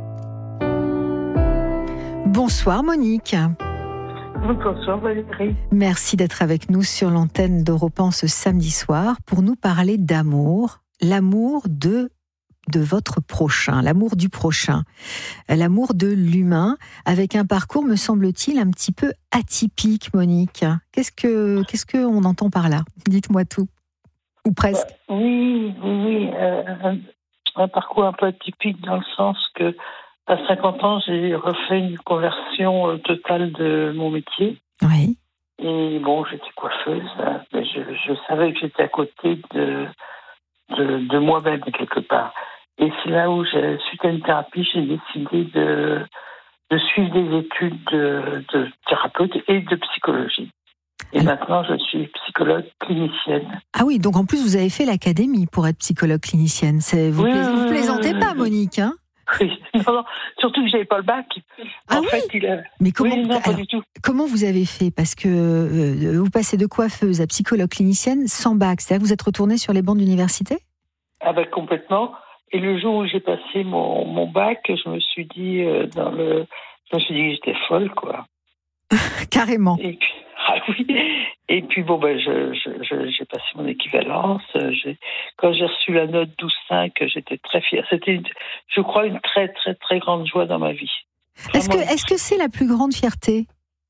Bonsoir Monique. Bonsoir Valérie. Merci d'être avec nous sur l'antenne d'Europe un ce samedi soir pour nous parler d'amour, l'amour de, de votre prochain, l'amour du prochain, l'amour de l'humain, avec un parcours, me semble-t-il, un petit peu atypique, Monique. Qu'est-ce que, qu'est-ce qu'on entend par là ? Dites-moi tout. Ou presque. Oui, oui, oui. Euh, un, un parcours un peu atypique dans le sens que à cinquante ans, j'ai refait une conversion euh, totale de mon métier. Oui. Et bon, j'étais coiffeuse, hein, mais je, je savais que j'étais à côté de, de, de moi-même, quelque part. Et c'est là où, j'ai, suite à une thérapie, j'ai décidé de, de suivre des études de, de thérapeute et de psychologie. Et Alors, maintenant, je suis psychologue clinicienne. Ah oui, donc en plus, vous avez fait l'académie pour être psychologue clinicienne. C'est, vous, oui, plais, vous plaisantez oui, pas, oui. Monique, hein? Oui, non, non, surtout que j'avais pas le bac. Ah en oui fait, il a... Mais comment, oui, non, pas alors, du tout. Comment vous avez fait? Parce que euh, vous passez de coiffeuse à psychologue clinicienne sans bac. C'est-à-dire que vous êtes retournée sur les bancs d'université? Ah ben complètement. Et le jour où j'ai passé mon, mon bac, je me suis dit euh, dans le, je me suis dit que j'étais folle, quoi. Carrément. Et puis, ah oui. Et puis bon ben je, je, je, j'ai passé mon équivalence. J'ai, quand j'ai reçu la note douze cinq, j'étais très fière. C'était, je crois, une très très très grande joie dans ma vie. Est-ce que, est-ce que c'est la plus grande fierté?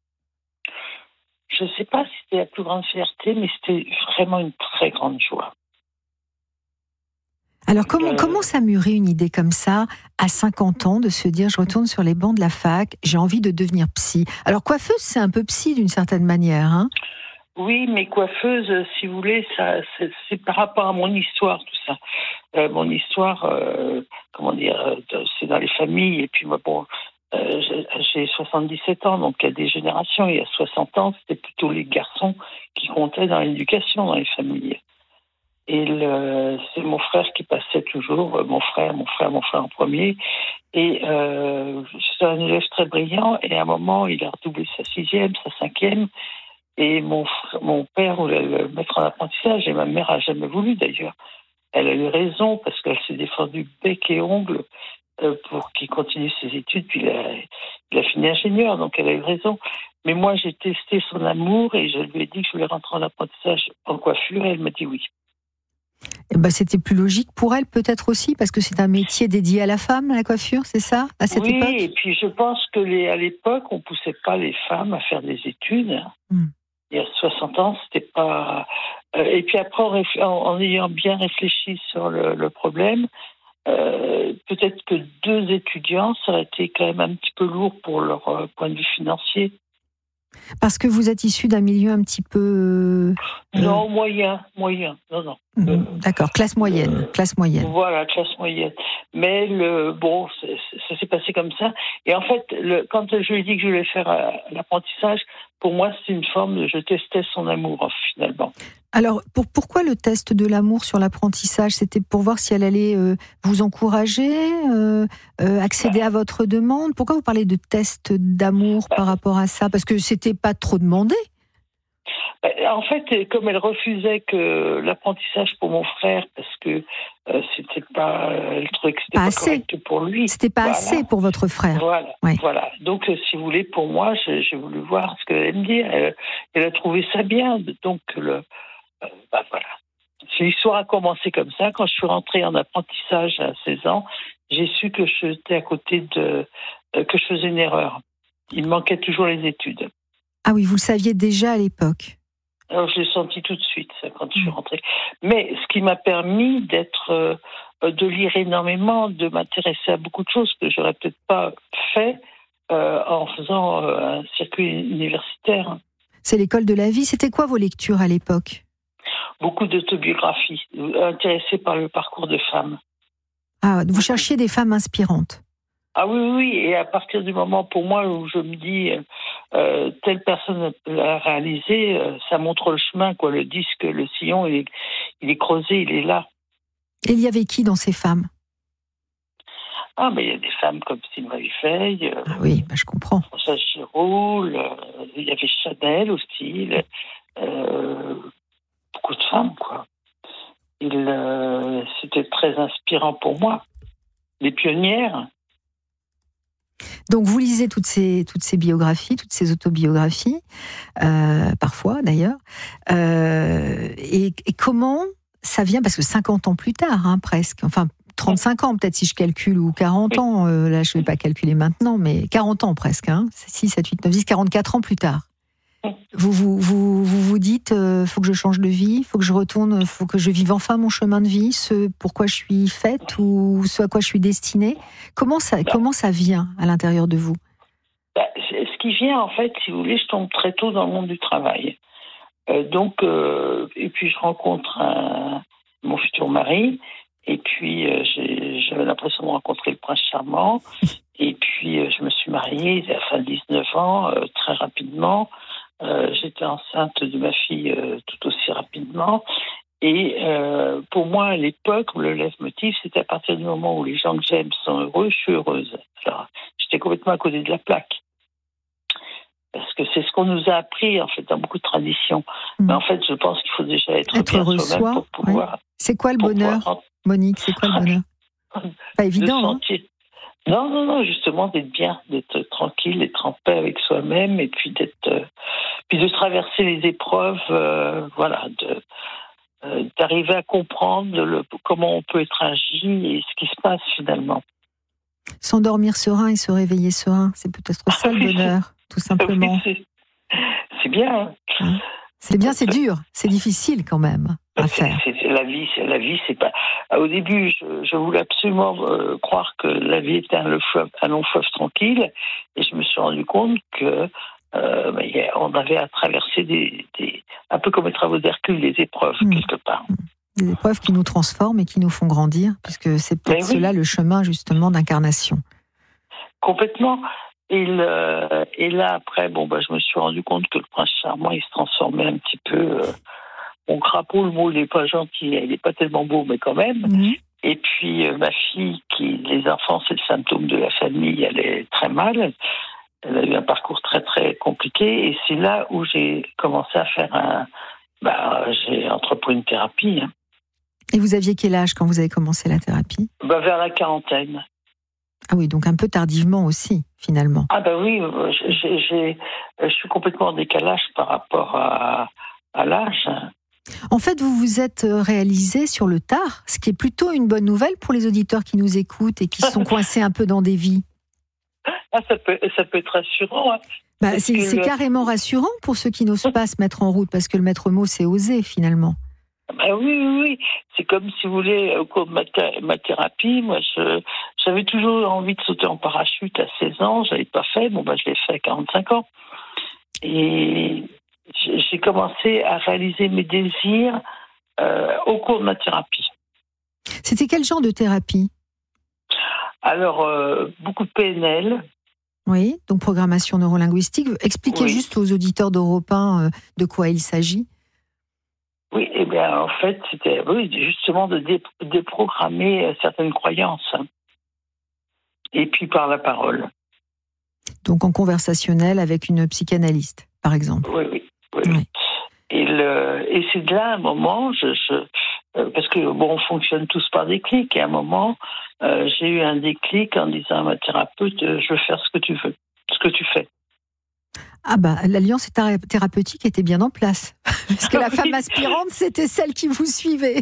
Je ne sais pas si c'était la plus grande fierté, mais c'était vraiment une très grande joie. Alors comment, euh... comment ça mûrit une idée comme ça, à cinquante ans, de se dire je retourne sur les bancs de la fac, j'ai envie de devenir psy? Alors coiffeuse, c'est un peu psy d'une certaine manière, hein? Oui, mais coiffeuse, si vous voulez, ça, c'est, c'est par rapport à mon histoire, tout ça. Euh, mon histoire, euh, comment dire, c'est dans les familles, et puis moi, bon... Euh, j'ai soixante-dix-sept ans, donc il y a des générations. Il y a soixante ans, c'était plutôt les garçons qui comptaient dans l'éducation, dans les familles. Et le, c'est mon frère qui passait toujours, mon frère, mon frère, mon frère en premier. Et euh, c'est un élève très brillant, et à un moment, il a redoublé sa sixième, sa cinquième, et mon, mon père voulait le mettre en apprentissage, et ma mère a jamais voulu d'ailleurs. Elle a eu raison, parce qu'elle s'est défendue bec et ongles pour qu'il continue ses études, puis il a, il a fini ingénieur, donc elle a eu raison. Mais moi, j'ai testé son amour et je lui ai dit que je voulais rentrer en apprentissage en coiffure et elle m'a dit oui. Et ben, c'était plus logique pour elle peut-être aussi, parce que c'est un métier dédié à la femme, la coiffure, c'est ça, à cette oui, époque? Oui, et puis je pense que les, à l'époque, on ne poussait pas les femmes à faire des études. Mm. Il y a soixante ans, c'était pas... Et puis après, en, réfl... en ayant bien réfléchi sur le, le problème, Euh, peut-être que deux étudiants, ça aurait été quand même un petit peu lourd pour leur euh, point de vue financier. Parce que vous êtes issu d'un milieu un petit peu... Euh, non, moyen, moyen, non, non. Mmh, euh, d'accord, classe moyenne, euh, classe moyenne. Voilà, classe moyenne. Mais le, bon, c'est, ça s'est passé comme ça. Et en fait, le, quand je lui ai dit que je voulais faire euh, l'apprentissage, pour moi, c'est une forme de... Je testais son amour, finalement. Alors, pour, pourquoi le test de l'amour sur l'apprentissage? C'était pour voir si elle allait euh, vous encourager, euh, euh, accéder à votre demande? Pourquoi vous parlez de test d'amour par rapport à ça? Parce que c'était pas trop demandé. En fait, comme elle refusait que l'apprentissage pour mon frère, parce que euh, c'était pas, elle trouvait que c'était pas, pas assez. correct pour lui. C'était pas voilà. assez pour votre frère. Voilà, ouais. voilà. Donc, si vous voulez, pour moi, j'ai, j'ai voulu voir ce qu'elle allait me dire. Elle, elle a trouvé ça bien. Donc, le, euh, bah, voilà. L'histoire a commencé comme ça. Quand je suis rentrée en apprentissage à seize ans, j'ai su que j'étais à côté de, euh, que je faisais une erreur. Il me manquait toujours les études. Ah oui, vous le saviez déjà à l'époque. Alors, je l'ai senti tout de suite, ça, quand je suis rentrée. Mais ce qui m'a permis d'être, euh, de lire énormément, de m'intéresser à beaucoup de choses que j'aurais peut-être pas fait euh, en faisant euh, un circuit universitaire. C'est l'école de la vie. C'était quoi vos lectures à l'époque? Beaucoup d'autobiographies, intéressée par le parcours de femmes. Ah, vous cherchiez des femmes inspirantes? Ah oui, oui, et à partir du moment, pour moi, où je me dis, euh, telle personne l'a réalisé, euh, ça montre le chemin, quoi. Le disque, le sillon, il est, il est creusé, il est là. Et il y avait qui dans ces femmes? Ah, mais il y a des femmes comme Sylvain Veil. Euh, ah oui, bah, je comprends. Françoise Giroud, euh, il y avait Chanel aussi, euh, beaucoup de femmes, quoi. Il, euh, c'était très inspirant pour moi. Les pionnières. Donc vous lisez toutes ces, toutes ces biographies, toutes ces autobiographies, euh, parfois d'ailleurs, euh, et, et comment ça vient, parce que cinquante ans plus tard, hein, presque, enfin trente-cinq ans peut-être si je calcule, ou quarante ans, euh, là je ne vais pas calculer maintenant, mais quarante ans presque, hein, six, sept, huit, neuf, dix, quarante-quatre ans plus tard. Vous vous, vous, vous, vous dites, euh, faut que je change de vie, faut que je retourne, faut que je vive enfin mon chemin de vie, ce pourquoi je suis faite ou ce à quoi je suis destinée. Comment ça, bah, comment ça vient à l'intérieur de vous? bah, Ce qui vient, en fait, si vous voulez, je tombe très tôt dans le monde du travail. Euh, donc, euh, et puis je rencontre un, mon futur mari, Et puis, euh, j'ai, j'avais l'impression de rencontrer le prince charmant. Et puis, euh, je me suis mariée à la fin de dix-neuf ans, euh, très rapidement. Euh, j'étais enceinte de ma fille euh, tout aussi rapidement. Et euh, pour moi, à l'époque, le leitmotiv, c'était à partir du moment où les gens que j'aime sont heureux, je suis heureuse. Alors, j'étais complètement à côté de la plaque. Parce que c'est ce qu'on nous a appris, en fait, dans beaucoup de traditions. Mmh. Mais en fait, je pense qu'il faut déjà être, être bien heureux soi-même soi, pour pouvoir... Oui. C'est quoi le bonheur, pouvoir... Monique? C'est quoi le bonheur? Pas évident, sentir... hein? Non, non, non, justement, d'être bien, d'être tranquille, d'être en paix avec soi-même, et puis d'être... Euh... puis de traverser les épreuves, euh, voilà, de... Euh, d'arriver à comprendre le... comment on peut être agi et ce qui se passe, finalement. S'endormir serein et se réveiller serein, c'est peut-être ça le bonheur, tout simplement. Oui, c'est, c'est bien. Hein? C'est bien, c'est dur, c'est difficile quand même à c'est, faire. C'est, c'est la vie, c'est la vie, c'est pas. Au début, je, je voulais absolument euh, croire que la vie était un, fleuve, un long fleuve tranquille, et je me suis rendu compte que euh, bah, on avait à traverser des, des, un peu comme les travaux d'Hercule, des épreuves mmh. quelque part. Des épreuves qui nous transforment et qui nous font grandir, puisque c'est peut-être oui. cela le chemin justement d'incarnation. Complètement. Et, le, et là, après, bon, bah, je me suis rendu compte que le prince charmant, il se transformait un petit peu. Euh, mon crapaud, le mot, il n'est pas gentil, il n'est pas tellement beau, mais quand même. Mmh. Et puis, euh, ma fille, qui, les enfants, c'est le symptôme de la famille, elle est très mal. Elle a eu un parcours très, très compliqué. Et c'est là où j'ai commencé à faire un. Bah, j'ai entrepris une thérapie. Hein. Et vous aviez quel âge quand vous avez commencé la thérapie? Bah, vers la quarantaine. Ah oui, donc un peu tardivement aussi, finalement. Ah ben oui, j'ai, j'ai, je suis complètement en décalage par rapport à, à l'âge. En fait, vous vous êtes réalisé sur le tard, ce qui est plutôt une bonne nouvelle pour les auditeurs qui nous écoutent et qui sont coincés un peu dans des vies. Ah, ça peut, ça peut être rassurant. Hein. Bah, c'est, c'est le... carrément rassurant pour ceux qui n'osent pas se mettre en route, parce que le maître mot, c'est oser, finalement. Ben oui, oui, oui. C'est comme, si vous voulez, au cours de ma, th- ma thérapie, moi, je, j'avais toujours envie de sauter en parachute à seize ans, je l'avais pas fait, bon, ben, je l'ai fait à quarante-cinq ans. Et j'ai commencé à réaliser mes désirs euh, au cours de ma thérapie. C'était quel genre de thérapie? Alors, euh, beaucoup de P N L. Oui, donc programmation neurolinguistique. Expliquez oui. juste aux auditeurs d'Europe un euh, de quoi il s'agit. Oui, eh bien, en fait, c'était oui, justement de dé- déprogrammer certaines croyances. Et puis par la parole. Donc en conversationnel avec une psychanalyste, par exemple. Oui, oui. oui. oui. Et, le, et c'est de là, à un moment, je, je, euh, parce que, bon, on fonctionne tous par des clics, et à un moment, euh, j'ai eu un déclic en disant à ma thérapeute, euh, je veux faire ce que tu veux, ce que tu fais. Ah bah, l'alliance thérapeutique était bien en place. Parce que la femme aspirante, c'était celle qui vous suivait.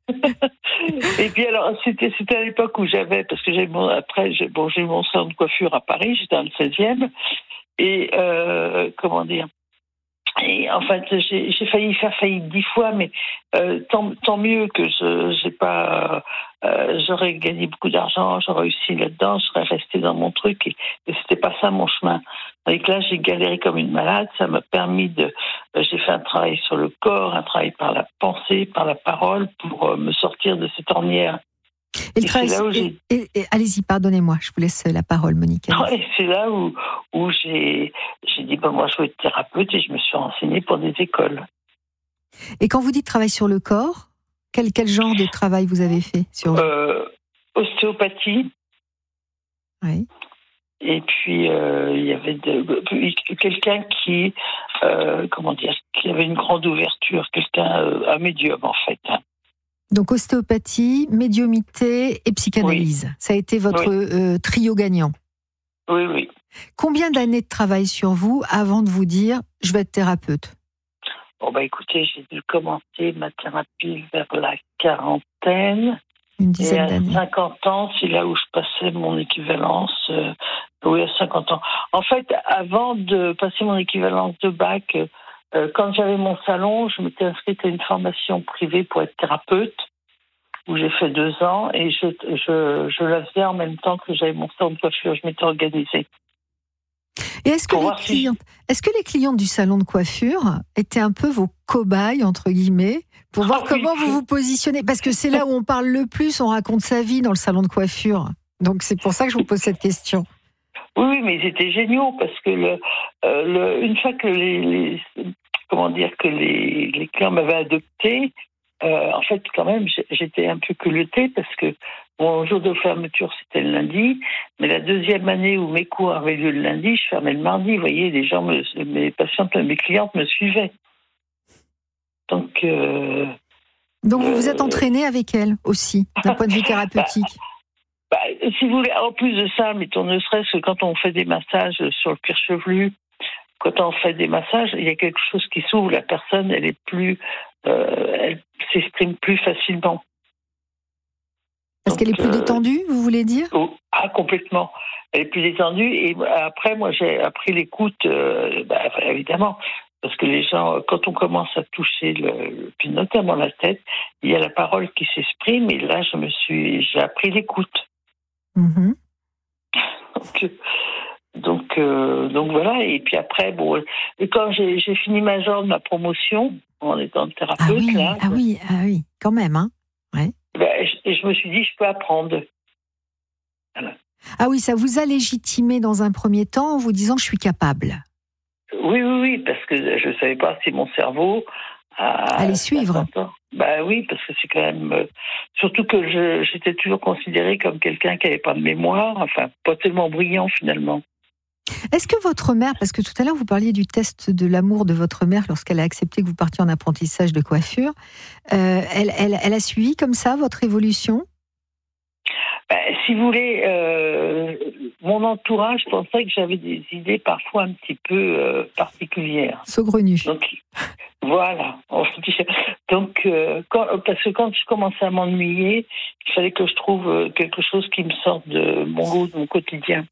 Et puis alors, c'était, c'était à l'époque où j'avais, parce que j'ai mon, après, j'ai, bon, j'ai eu mon salon de coiffure à Paris, j'étais dans le seizième, et euh, comment dire, et en fait, j'ai, j'ai failli faire faillite dix fois, mais euh, tant, tant mieux que je j'ai pas, euh, j'aurais gagné beaucoup d'argent, j'aurais réussi là-dedans, je serais restée dans mon truc, et, et c'était pas ça mon chemin. Et là, j'ai galéré comme une malade, ça m'a permis de, euh, j'ai fait un travail sur le corps, un travail par la pensée, par la parole, pour euh, me sortir de cette ornière. Et le travail, et, et, et, allez-y, pardonnez-moi, je vous laisse la parole, Monique. Ouais, c'est là où, où j'ai, j'ai dit, ben, moi, je veux être thérapeute, et je me suis renseignée pour des écoles. Et quand vous dites travail sur le corps, quel, quel genre de travail vous avez fait sur euh, ostéopathie. Oui. Et puis, euh, il y avait de, quelqu'un qui, euh, comment dire, qui avait une grande ouverture, quelqu'un, euh, un médium, en fait. Donc, ostéopathie, médiumité et psychanalyse. Oui. Ça a été votre oui. euh, trio gagnant. Oui, oui. Combien d'années de travail sur vous avant de vous dire « je vais être thérapeute » ? Bon, bah écoutez, j'ai dû commencer ma thérapie vers la quarantaine. Une dizaine et à d'années. cinquante ans, c'est là où je passais mon équivalence. Euh, oui, à cinquante ans. En fait, avant de passer mon équivalence de bac, euh, quand j'avais mon salon, je m'étais inscrite à une formation privée pour être thérapeute, où j'ai fait deux ans, et je, je, je la faisais en même temps que j'avais mon salon de coiffure. Je m'étais organisée. Et est-ce que, les clientes, est-ce que les clientes du salon de coiffure étaient un peu vos cobayes, entre guillemets, pour voir oh, comment oui. vous vous positionnez? Parce que c'est là où on parle le plus, on raconte sa vie dans le salon de coiffure. Donc c'est pour ça que je vous pose cette question. Oui, oui, mais ils étaient géniaux parce que le, euh, le, une fois que les, les comment dire que les, les clients m'avaient adopté, euh, en fait quand même j'étais un peu culottée parce que mon jour de fermeture c'était le lundi, mais la deuxième année où mes cours avaient lieu le lundi, je fermais le mardi. Vous voyez, les gens, me, mes patientes, mes clientes me suivaient. Donc. Euh, Donc vous vous êtes entraînée avec elles aussi, d'un point de vue thérapeutique. Bah, si vous voulez, en plus de ça, mettons, ne serait-ce que quand on fait des massages sur le cuir chevelu, quand on fait des massages, il y a quelque chose qui s'ouvre, la personne, elle est plus, euh, elle s'exprime plus facilement. Parce Donc, qu'elle est plus euh, détendue, vous voulez dire? oh, Ah, complètement. Elle est plus détendue. Et après, moi, j'ai appris l'écoute, euh, bah, évidemment. Parce que les gens, quand on commence à toucher, le, puis notamment la tête, il y a la parole qui s'exprime. Et là, je me suis, j'ai appris l'écoute. Mmh. donc, donc, euh, donc voilà. Et puis après, bon, quand j'ai, j'ai fini ma journée, ma promotion, en étant thérapeute, ah oui, là, ah oui, ah oui, quand même, hein. Ouais. Ben, je, je me suis dit, je peux apprendre. Voilà. Ah oui, ça vous a légitimé dans un premier temps en vous disant, je suis capable. Oui, oui, oui, parce que je ne savais pas si mon cerveau allait suivre. Bah oui, parce que c'est quand même... Euh, surtout que je, j'étais toujours considérée comme quelqu'un qui n'avait pas de mémoire, enfin, pas tellement brillant finalement. Est-ce que votre mère, parce que tout à l'heure vous parliez du test de l'amour de votre mère lorsqu'elle a accepté que vous partiez en apprentissage de coiffure, euh, elle, elle, elle a suivi comme ça votre évolution? Ben, si vous voulez, euh, mon entourage pensait que j'avais des idées parfois un petit peu euh, particulières. Saugrenues. Donc, voilà. Donc, euh, quand, parce que quand je commençais à m'ennuyer, il fallait que je trouve quelque chose qui me sorte de mon goût, de mon quotidien.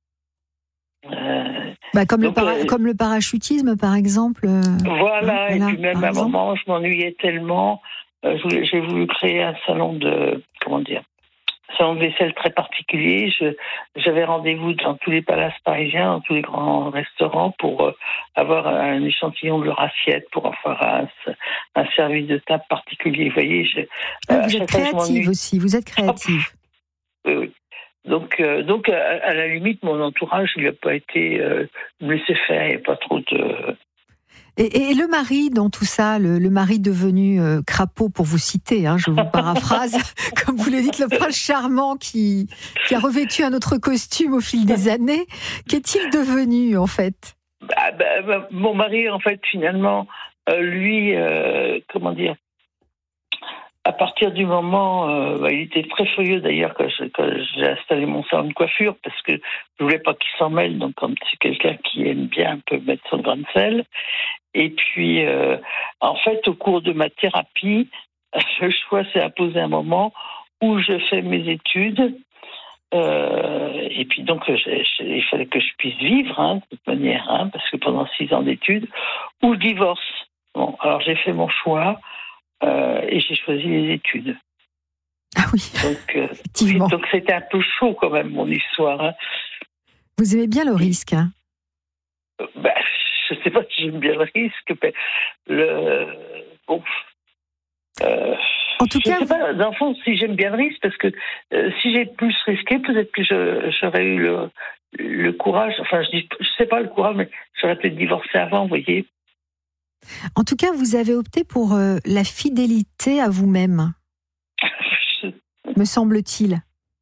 Euh, bah, comme, donc, le para- euh, comme le parachutisme, par exemple. Euh, voilà, hein, et voilà, puis même à un exemple. moment, je m'ennuyais tellement. Euh, je voulais, j'ai voulu créer un salon de... Comment dire salon de vaisselle très particulier. Je, j'avais rendez-vous dans tous les palaces parisiens, dans tous les grands restaurants pour euh, avoir un échantillon de leur assiette, pour avoir un, un service de table particulier. Vous voyez, je, ah, vous êtes créative aussi, vous êtes créative. Oh, oui, oui. Donc, euh, donc à, à la limite, mon entourage, il n'a pas été euh, me laisser faire, il n'y a pas trop de... Et, et le mari dans tout ça, le, le mari devenu euh, crapaud, pour vous citer, hein, je vous paraphrase, comme vous le dites, le prince charmant qui, qui a revêtu un autre costume au fil des années, qu'est-il devenu en fait? bah, bah, bah, Mon mari, en fait, finalement, euh, lui, euh, comment dire, à partir du moment, euh, bah, il était très furieux d'ailleurs quand, je, quand j'ai installé mon salon de coiffure parce que je voulais pas qu'il s'en mêle. Donc, comme c'est quelqu'un qui aime bien, peut mettre son grain de sel. Et puis, euh, en fait, au cours de ma thérapie, le choix s'est imposé un moment où je fais mes études. Euh, et puis donc, j'ai, j'ai, il fallait que je puisse vivre, hein, de toute manière, hein, parce que pendant six ans d'études, ou je divorce. Bon, alors j'ai fait mon choix. Euh, et j'ai choisi les études. Ah oui. Donc, euh, oui, donc c'était un peu chaud quand même mon histoire. Hein. Vous aimez bien le risque, hein? Ben, je ne sais pas si j'aime bien le risque, mais le bon. Euh, en tout je cas, ne sais pas, dans le fond, si j'aime bien le risque, parce que euh, si j'ai plus risqué, peut-être que je, j'aurais eu le, le courage. Enfin, je ne je sais pas le courage, mais j'aurais peut-être divorcé avant, vous voyez. En tout cas, vous avez opté pour euh, la fidélité à vous-même, Je... me semble-t-il.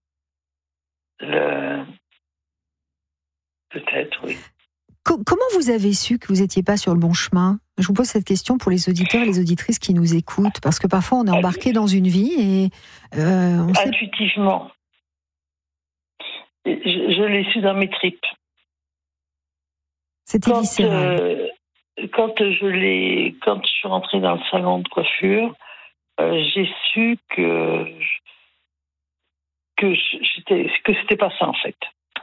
Le... Peut-être, oui. Co- comment vous avez su que vous n'étiez pas sur le bon chemin? Je vous pose cette question pour les auditeurs et les auditrices qui nous écoutent, parce que parfois on est embarqué dans une vie et... Euh, on Intuitivement. Sait... Je, je l'ai su dans mes tripes. C'était Quand, viscéral. Euh... Quand je l'ai, quand je suis rentrée dans le salon de coiffure, euh, j'ai su que que j'étais, que c'était pas ça en fait.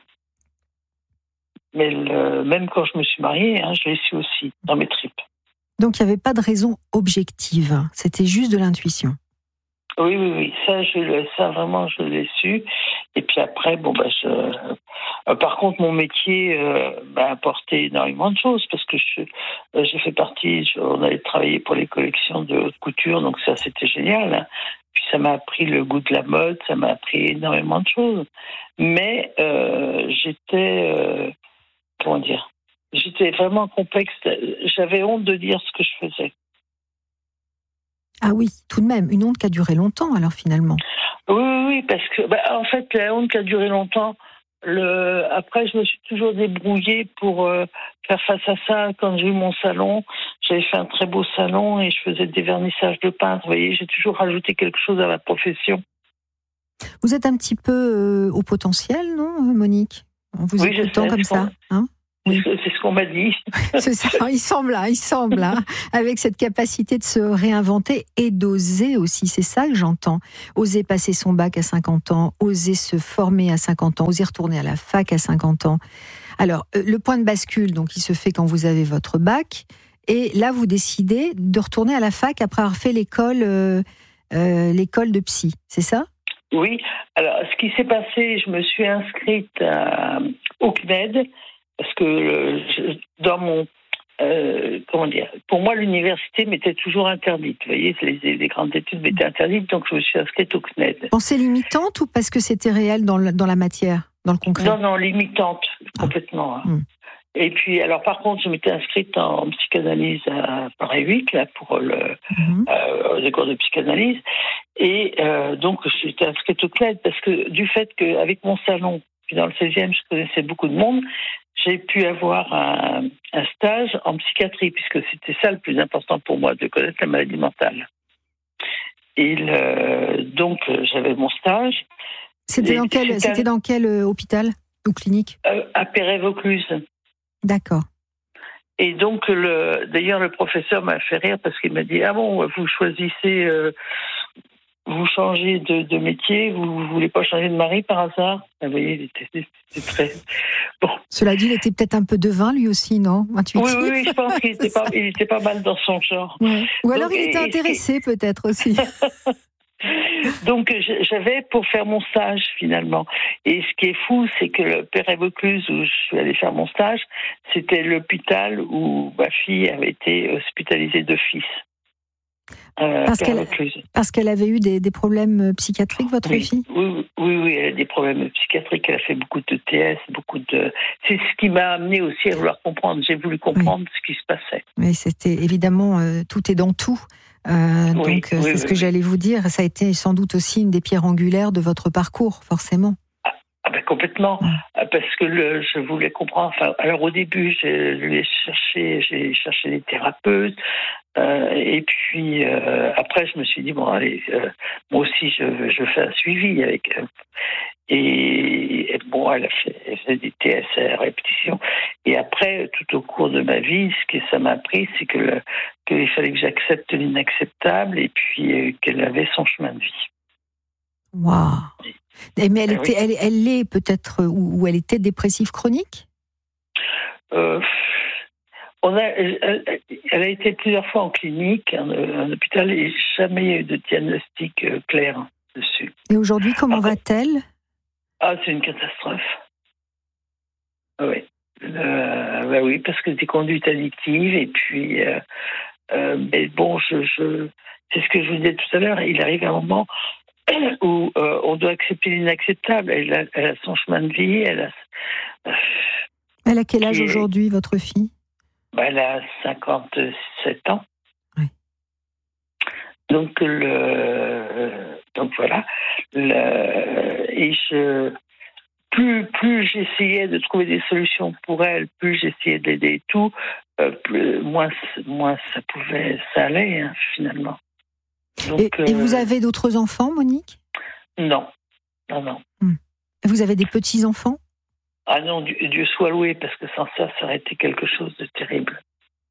Mais le, même quand je me suis mariée, hein, je l'ai su aussi dans mes tripes. Donc il n'y avait pas de raison objective, c'était juste de l'intuition. Oui, oui, oui, ça, je, ça vraiment, je l'ai su. Et puis après, bon, bah, je, Euh, par contre, mon métier euh, m'a apporté énormément de choses parce que je, euh, j'ai fait partie, je, on allait travailler pour les collections de haute couture, donc ça c'était génial. Hein. Puis ça m'a appris le goût de la mode, ça m'a appris énormément de choses. Mais euh, j'étais, euh, comment dire, j'étais vraiment complexe. J'avais honte de dire ce que je faisais. Ah oui, tout de même, une honte qui a duré longtemps alors finalement. Oui, oui, oui, parce que bah, en fait la honte qui a duré longtemps. Le... Après, je me suis toujours débrouillée pour euh, faire face à ça. Quand j'ai eu mon salon, j'avais fait un très beau salon et je faisais des vernissages de peintre. Vous voyez, j'ai toujours rajouté quelque chose à ma profession. Vous êtes un petit peu euh, au potentiel, non, Monique? En vous oui, écoutant comme ça, hein? Oui. C'est ce qu'on m'a dit. C'est ça, il semble, hein, il semble, hein, avec cette capacité de se réinventer et d'oser aussi, c'est ça que j'entends. Oser passer son bac à cinquante ans, oser se former à cinquante ans, oser retourner à la fac à cinquante ans. Alors, le point de bascule, donc, il se fait quand vous avez votre bac, et là, vous décidez de retourner à la fac après avoir fait l'école, euh, euh, l'école de psy, c'est ça? Oui, alors, ce qui s'est passé, je me suis inscrite à, au C N E D, parce que euh, je, dans mon euh, comment dire, pour moi l'université m'était toujours interdite. Vous voyez, les, les grandes études m'étaient interdites, donc je me suis inscrite au C N E D. Pensée limitante ou parce que c'était réel dans, le, dans la matière, dans le concret? Non, non, limitante complètement. Ah. Hein. Mmh. Et puis, alors par contre, je m'étais inscrite en psychanalyse à Paris huit, là, pour le, mmh. euh, les cours de psychanalyse, et euh, donc je m'étais inscrite au C N E D parce que du fait qu'avec mon salon, puis dans le seizième, je connaissais beaucoup de monde. J'ai pu avoir un, un stage en psychiatrie, puisque c'était ça le plus important pour moi, de connaître la maladie mentale. Et le, donc, j'avais mon stage. C'était dans quel, c'était c'était dans quel euh, hôpital ou clinique? euh, À Perret-Vaucluse. D'accord. Et donc, le, d'ailleurs, le professeur m'a fait rire parce qu'il m'a dit « Ah bon, vous choisissez... Euh, vous changez de, de métier, vous ne voulez pas changer de mari par hasard ?» Vous voyez, c'était très... Bon. Cela dit, il était peut-être un peu devin, lui aussi, non? Intuitif. Oui, oui, oui, je pense qu'il était pas, il était pas mal dans son genre. Ouais. Ou alors Donc, il était et, intéressé, et... peut-être aussi. Donc, j'avais pour faire mon stage, finalement. Et ce qui est fou, c'est que le Perret-Vaucluse, où je suis allée faire mon stage, c'était l'hôpital où ma fille avait été hospitalisée d'office. Euh, parce, qu'elle, parce qu'elle avait eu des, des problèmes psychiatriques, votre oui, fille? Oui, oui, oui, elle a des problèmes psychiatriques, elle a fait beaucoup de T S, beaucoup de... C'est ce qui m'a amené aussi à vouloir comprendre, j'ai voulu comprendre oui. ce qui se passait. Oui, c'était évidemment, euh, tout est dans tout. Euh, oui, donc, oui, c'est oui, ce que oui. j'allais vous dire, ça a été sans doute aussi une des pierres angulaires de votre parcours, forcément. Ah, ah ben complètement, ouais. Parce que le, je voulais comprendre, enfin, alors au début, j'ai cherché, j'ai cherché des thérapeutes, Euh, et puis euh, après, je me suis dit bon, allez, euh, moi aussi, je, je fais un suivi avec. Euh, et, et bon, elle a fait, elle fait des T S à répétition. Et après, tout au cours de ma vie, ce que ça m'a appris, c'est que le, qu'il fallait que j'accepte l'inacceptable, et puis euh, qu'elle avait son chemin de vie. Waouh. Mais elle était, oui. elle, elle l'est peut-être, ou, ou elle était dépressive chronique. Euh, On a, elle, elle a été plusieurs fois en clinique, en, en hôpital, et jamais eu de diagnostic euh, clair dessus. Et aujourd'hui, comment Après, va-t-elle? Ah, c'est une catastrophe. Oui. Euh, bah oui, parce que des conduites addictives, et puis, euh, euh, mais bon, je, je, c'est ce que je vous disais tout à l'heure, il arrive un moment où euh, on doit accepter l'inacceptable. Elle a, elle a son chemin de vie, elle a... Euh, elle a quel âge aujourd'hui, votre fille? Bah, elle a cinquante-sept ans. Oui. Donc, le, donc voilà. Le, et je, plus, plus j'essayais de trouver des solutions pour elle, plus j'essayais d'aider et tout, euh, plus, moins, moins ça pouvait, ça allait, hein, finalement. Donc, et, et vous avez d'autres enfants, Monique? Non. Non, non. Hum. Vous avez des petits-enfants? Ah non, Dieu, Dieu soit loué, parce que sans ça, ça aurait été quelque chose de terrible.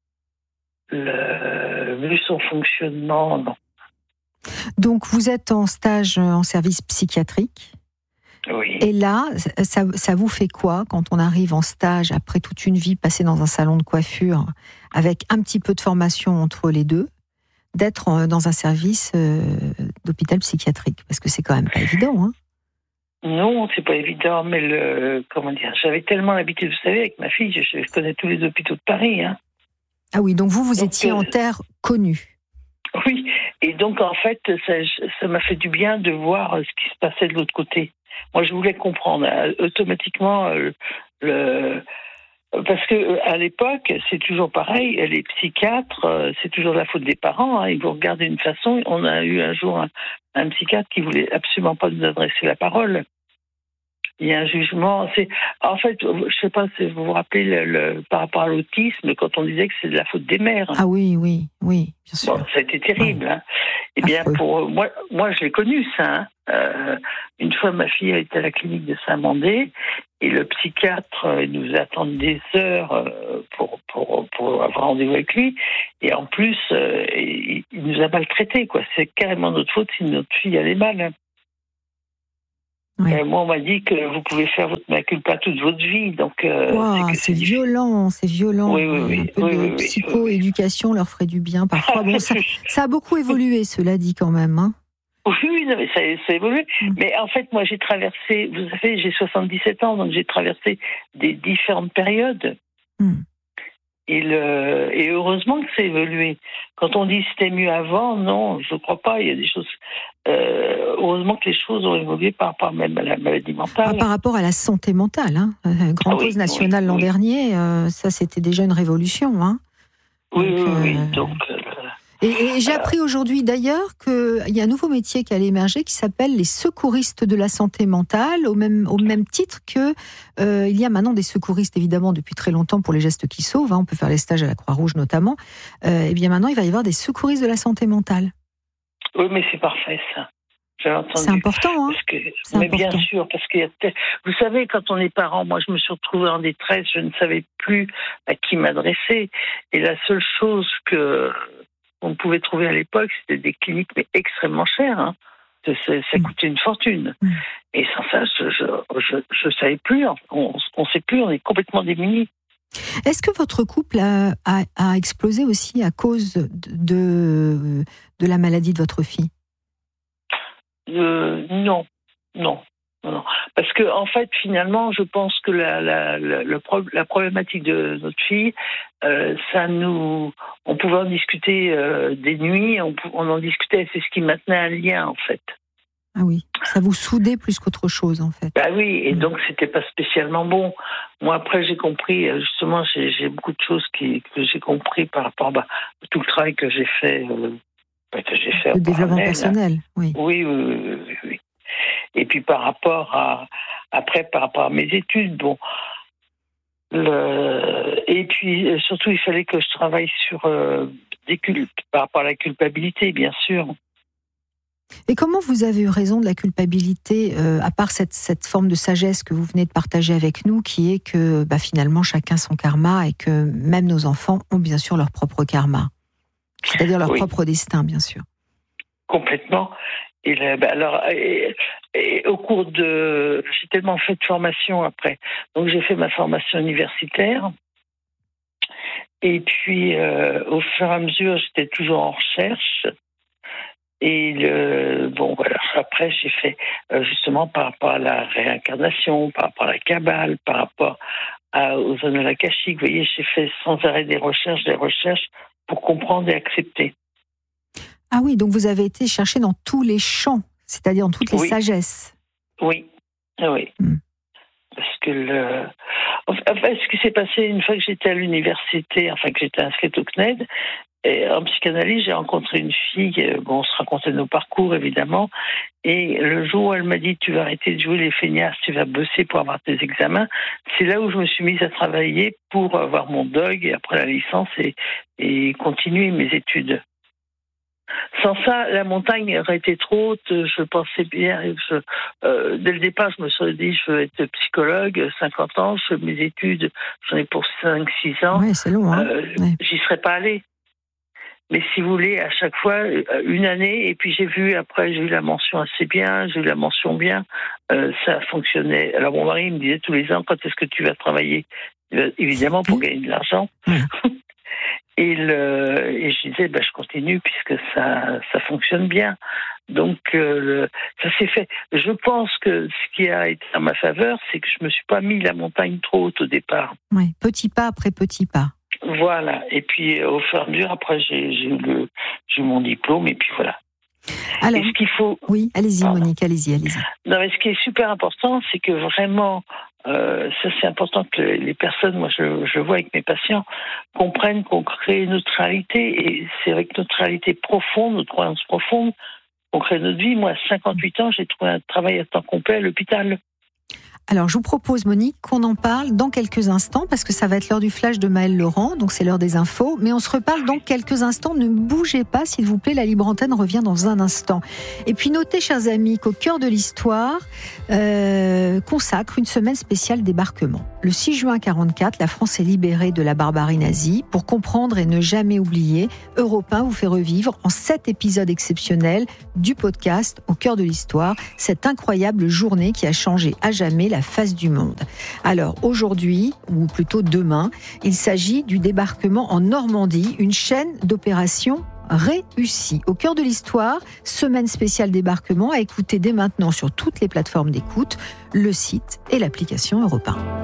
Le, vu son fonctionnement, non. Donc, vous êtes en stage en service psychiatrique. Oui. Et là, ça, ça vous fait quoi quand on arrive en stage, après toute une vie passée dans un salon de coiffure, avec un petit peu de formation entre les deux, d'être dans un service d'hôpital psychiatrique? Parce que c'est quand même pas évident, hein. Non, c'est pas évident, mais le, comment dire, j'avais tellement l'habitude, vous savez, avec ma fille, je, je connais tous les hôpitaux de Paris. Hein. Ah oui, donc vous, vous donc, étiez en terre connue. Oui, et donc en fait, ça, ça m'a fait du bien de voir ce qui se passait de l'autre côté. Moi, je voulais comprendre automatiquement le, le parce que à l'époque, c'est toujours pareil. Les psychiatres, c'est toujours la faute des parents. Hein, ils vous regardent d'une façon. On a eu un jour un, un psychiatre qui voulait absolument pas nous adresser la parole. Il y a un jugement. C'est en fait, je sais pas si vous vous rappelez le, le, par rapport à l'autisme, quand on disait que c'est de la faute des mères. Ah oui, oui, oui, bien sûr. Bon, ça a été terrible. Ouais. Hein. Eh bien, Affreux. pour moi, moi, je l'ai connu ça. Hein. Euh, une fois, ma fille a été à la clinique de Saint-Mandé et le psychiatre euh, nous attend des heures euh, pour, pour, pour avoir rendez-vous avec lui. Et en plus, euh, il, il nous a maltraités, quoi. C'est carrément notre faute si notre fille allait mal. Hein. Oui. Euh, moi, on m'a dit que vous pouvez faire votre mea culpa toute votre vie. Donc, euh, wow, c'est, c'est violent, c'est violent. Oui, oui, oui. Un peu oui, de oui, psycho-éducation oui, oui. leur ferait du bien parfois. Bon, ça, ça a beaucoup évolué, cela dit quand même. Hein. Oui, non, mais ça, ça a évolué. Mm. Mais en fait, moi, j'ai traversé, vous savez, j'ai soixante-dix-sept ans, donc j'ai traversé des différentes périodes. Mm. Et, le, et heureusement que ça a évolué. Quand on dit c'était mieux avant, non, je ne crois pas. Il y a des choses. Euh, heureusement que les choses ont évolué par rapport même à la maladie mentale. Ah, par rapport à la santé mentale. Hein. Euh, grande ah, cause oui, nationale oui, l'an oui. dernier, euh, ça c'était déjà une révolution. Hein. Oui, donc, oui, euh, oui. Donc, euh, et, et j'ai appris aujourd'hui d'ailleurs qu'il y a un nouveau métier qui allait émerger qui s'appelle les secouristes de la santé mentale, au même, au même titre que euh, il y a maintenant des secouristes évidemment depuis très longtemps pour les gestes qui sauvent, hein, on peut faire les stages à la Croix-Rouge notamment, euh, et bien maintenant il va y avoir des secouristes de la santé mentale. Oui, mais c'est parfait ça. J'ai entendu. C'est important, hein. Parce que, c'est mais important. Bien sûr, parce qu'il y a tel... Vous savez, quand on est parent, moi je me suis retrouvée en détresse, je ne savais plus à qui m'adresser. Et la seule chose que on pouvait trouver à l'époque, c'était des cliniques mais extrêmement chères. Hein. Ça, ça coûtait une fortune. Mmh. Et sans ça, je ne savais plus. On ne sait plus, on est complètement démunis. Est-ce que votre couple a, a, a explosé aussi à cause de, de, de la maladie de votre fille ? euh, Non, non. Non, parce que en fait, finalement, je pense que la, la, la, la, la problématique de notre fille, euh, ça nous, on pouvait en discuter euh, des nuits, on, on en discutait, c'est ce qui maintenait un lien en fait. Ah oui, ça vous soudait plus qu'autre chose en fait. Bah oui, et donc c'était pas spécialement bon. Moi après j'ai compris, justement, j'ai, j'ai beaucoup de choses qui, que j'ai compris par rapport bah, à tout le travail que j'ai fait, euh, que j'ai fait. Le développement personnel, oui. Oui, oui, oui, oui, oui. Et puis par rapport à après par rapport à mes études, bon. Le, et puis surtout il fallait que je travaille sur euh, des cultes par rapport à la culpabilité, bien sûr. Et comment vous avez eu raison de la culpabilité, euh, à part cette, cette forme de sagesse que vous venez de partager avec nous, qui est que bah, finalement chacun son karma et que même nos enfants ont bien sûr leur propre karma, c'est-à-dire leur oui. propre destin, bien sûr. Complètement. Et là, bah, alors, et, et au cours de, j'ai tellement fait de formation après, donc j'ai fait ma formation universitaire. Et puis, euh, au fur et à mesure, j'étais toujours en recherche. Et le, bon, voilà. Après, j'ai fait euh, justement par rapport à la réincarnation, par rapport à la Kabbale, par rapport à, aux annales akashiques. Vous voyez, j'ai fait sans arrêt des recherches, des recherches pour comprendre et accepter. Ah oui, donc vous avez été chercher dans tous les champs, c'est-à-dire dans toutes les oui. sagesses. Oui, oui. Hmm. Parce que le, enfin, ce qui s'est passé une fois que j'étais à l'université, enfin que j'étais inscrite au C N E D. Et en psychanalyse, j'ai rencontré une fille, bon, on se racontait nos parcours, évidemment, et le jour où elle m'a dit « tu vas arrêter de jouer les feignasses, tu vas bosser pour avoir tes examens », c'est là où je me suis mise à travailler pour avoir mon D O G et après la licence et, et continuer mes études. Sans ça, la montagne aurait été trop haute, je pensais bien, je, euh, dès le départ, je me suis dit je veux être psychologue, cinquante ans, je fais mes études, j'en ai pour cinq six ans, ouais, c'est long, hein euh, ouais. J'y serais pas allée. Mais si vous voulez, à chaque fois, une année, et puis j'ai vu, après, j'ai eu la mention assez bien, j'ai eu la mention bien, euh, ça fonctionnait. Alors mon mari me disait tous les ans, quand est-ce que tu vas travailler ? euh, Évidemment, pour gagner de l'argent. Et, le, et je disais, bah, je continue puisque ça, ça fonctionne bien. Donc, euh, le, ça s'est fait. Je pense que ce qui a été en ma faveur, c'est que je me suis pas mis la montagne trop haute au départ. Oui, petit pas après petit pas. Voilà. Et puis, au fur et à mesure, après, j'ai, j'ai, eu, le, j'ai eu mon diplôme et puis voilà. Alors, et ce qu'il faut... Oui, allez-y, Pardon. Monique, allez-y, allez-y. Non, mais ce qui est super important, c'est que vraiment, euh, ça c'est important que les personnes, moi je, je vois avec mes patients, comprennent qu'on crée notre réalité, et c'est avec notre réalité profonde, notre croyance profonde, qu'on crée notre vie. Moi, à cinquante-huit ans, j'ai trouvé un travail à temps complet à l'hôpital. Alors, je vous propose, Monique, qu'on en parle dans quelques instants, parce que ça va être l'heure du flash de Maëlle Laurent, donc c'est l'heure des infos. Mais on se reparle dans quelques instants. Ne bougez pas, s'il vous plaît. La Libre Antenne revient dans un instant. Et puis, notez, chers amis, qu'au cœur de l'histoire euh, consacre une semaine spéciale débarquement. Le six juin quarante-quatre, la France est libérée de la barbarie nazie. Pour comprendre et ne jamais oublier, Europe un vous fait revivre en sept épisodes exceptionnels du podcast Au cœur de l'histoire, cette incroyable journée qui a changé à jamais la face du monde. Alors aujourd'hui, ou plutôt demain, il s'agit du débarquement en Normandie, une chaîne d'opérations réussie. Au cœur de l'histoire, semaine spéciale débarquement à écouter dès maintenant sur toutes les plateformes d'écoute, le site et l'application Europe un.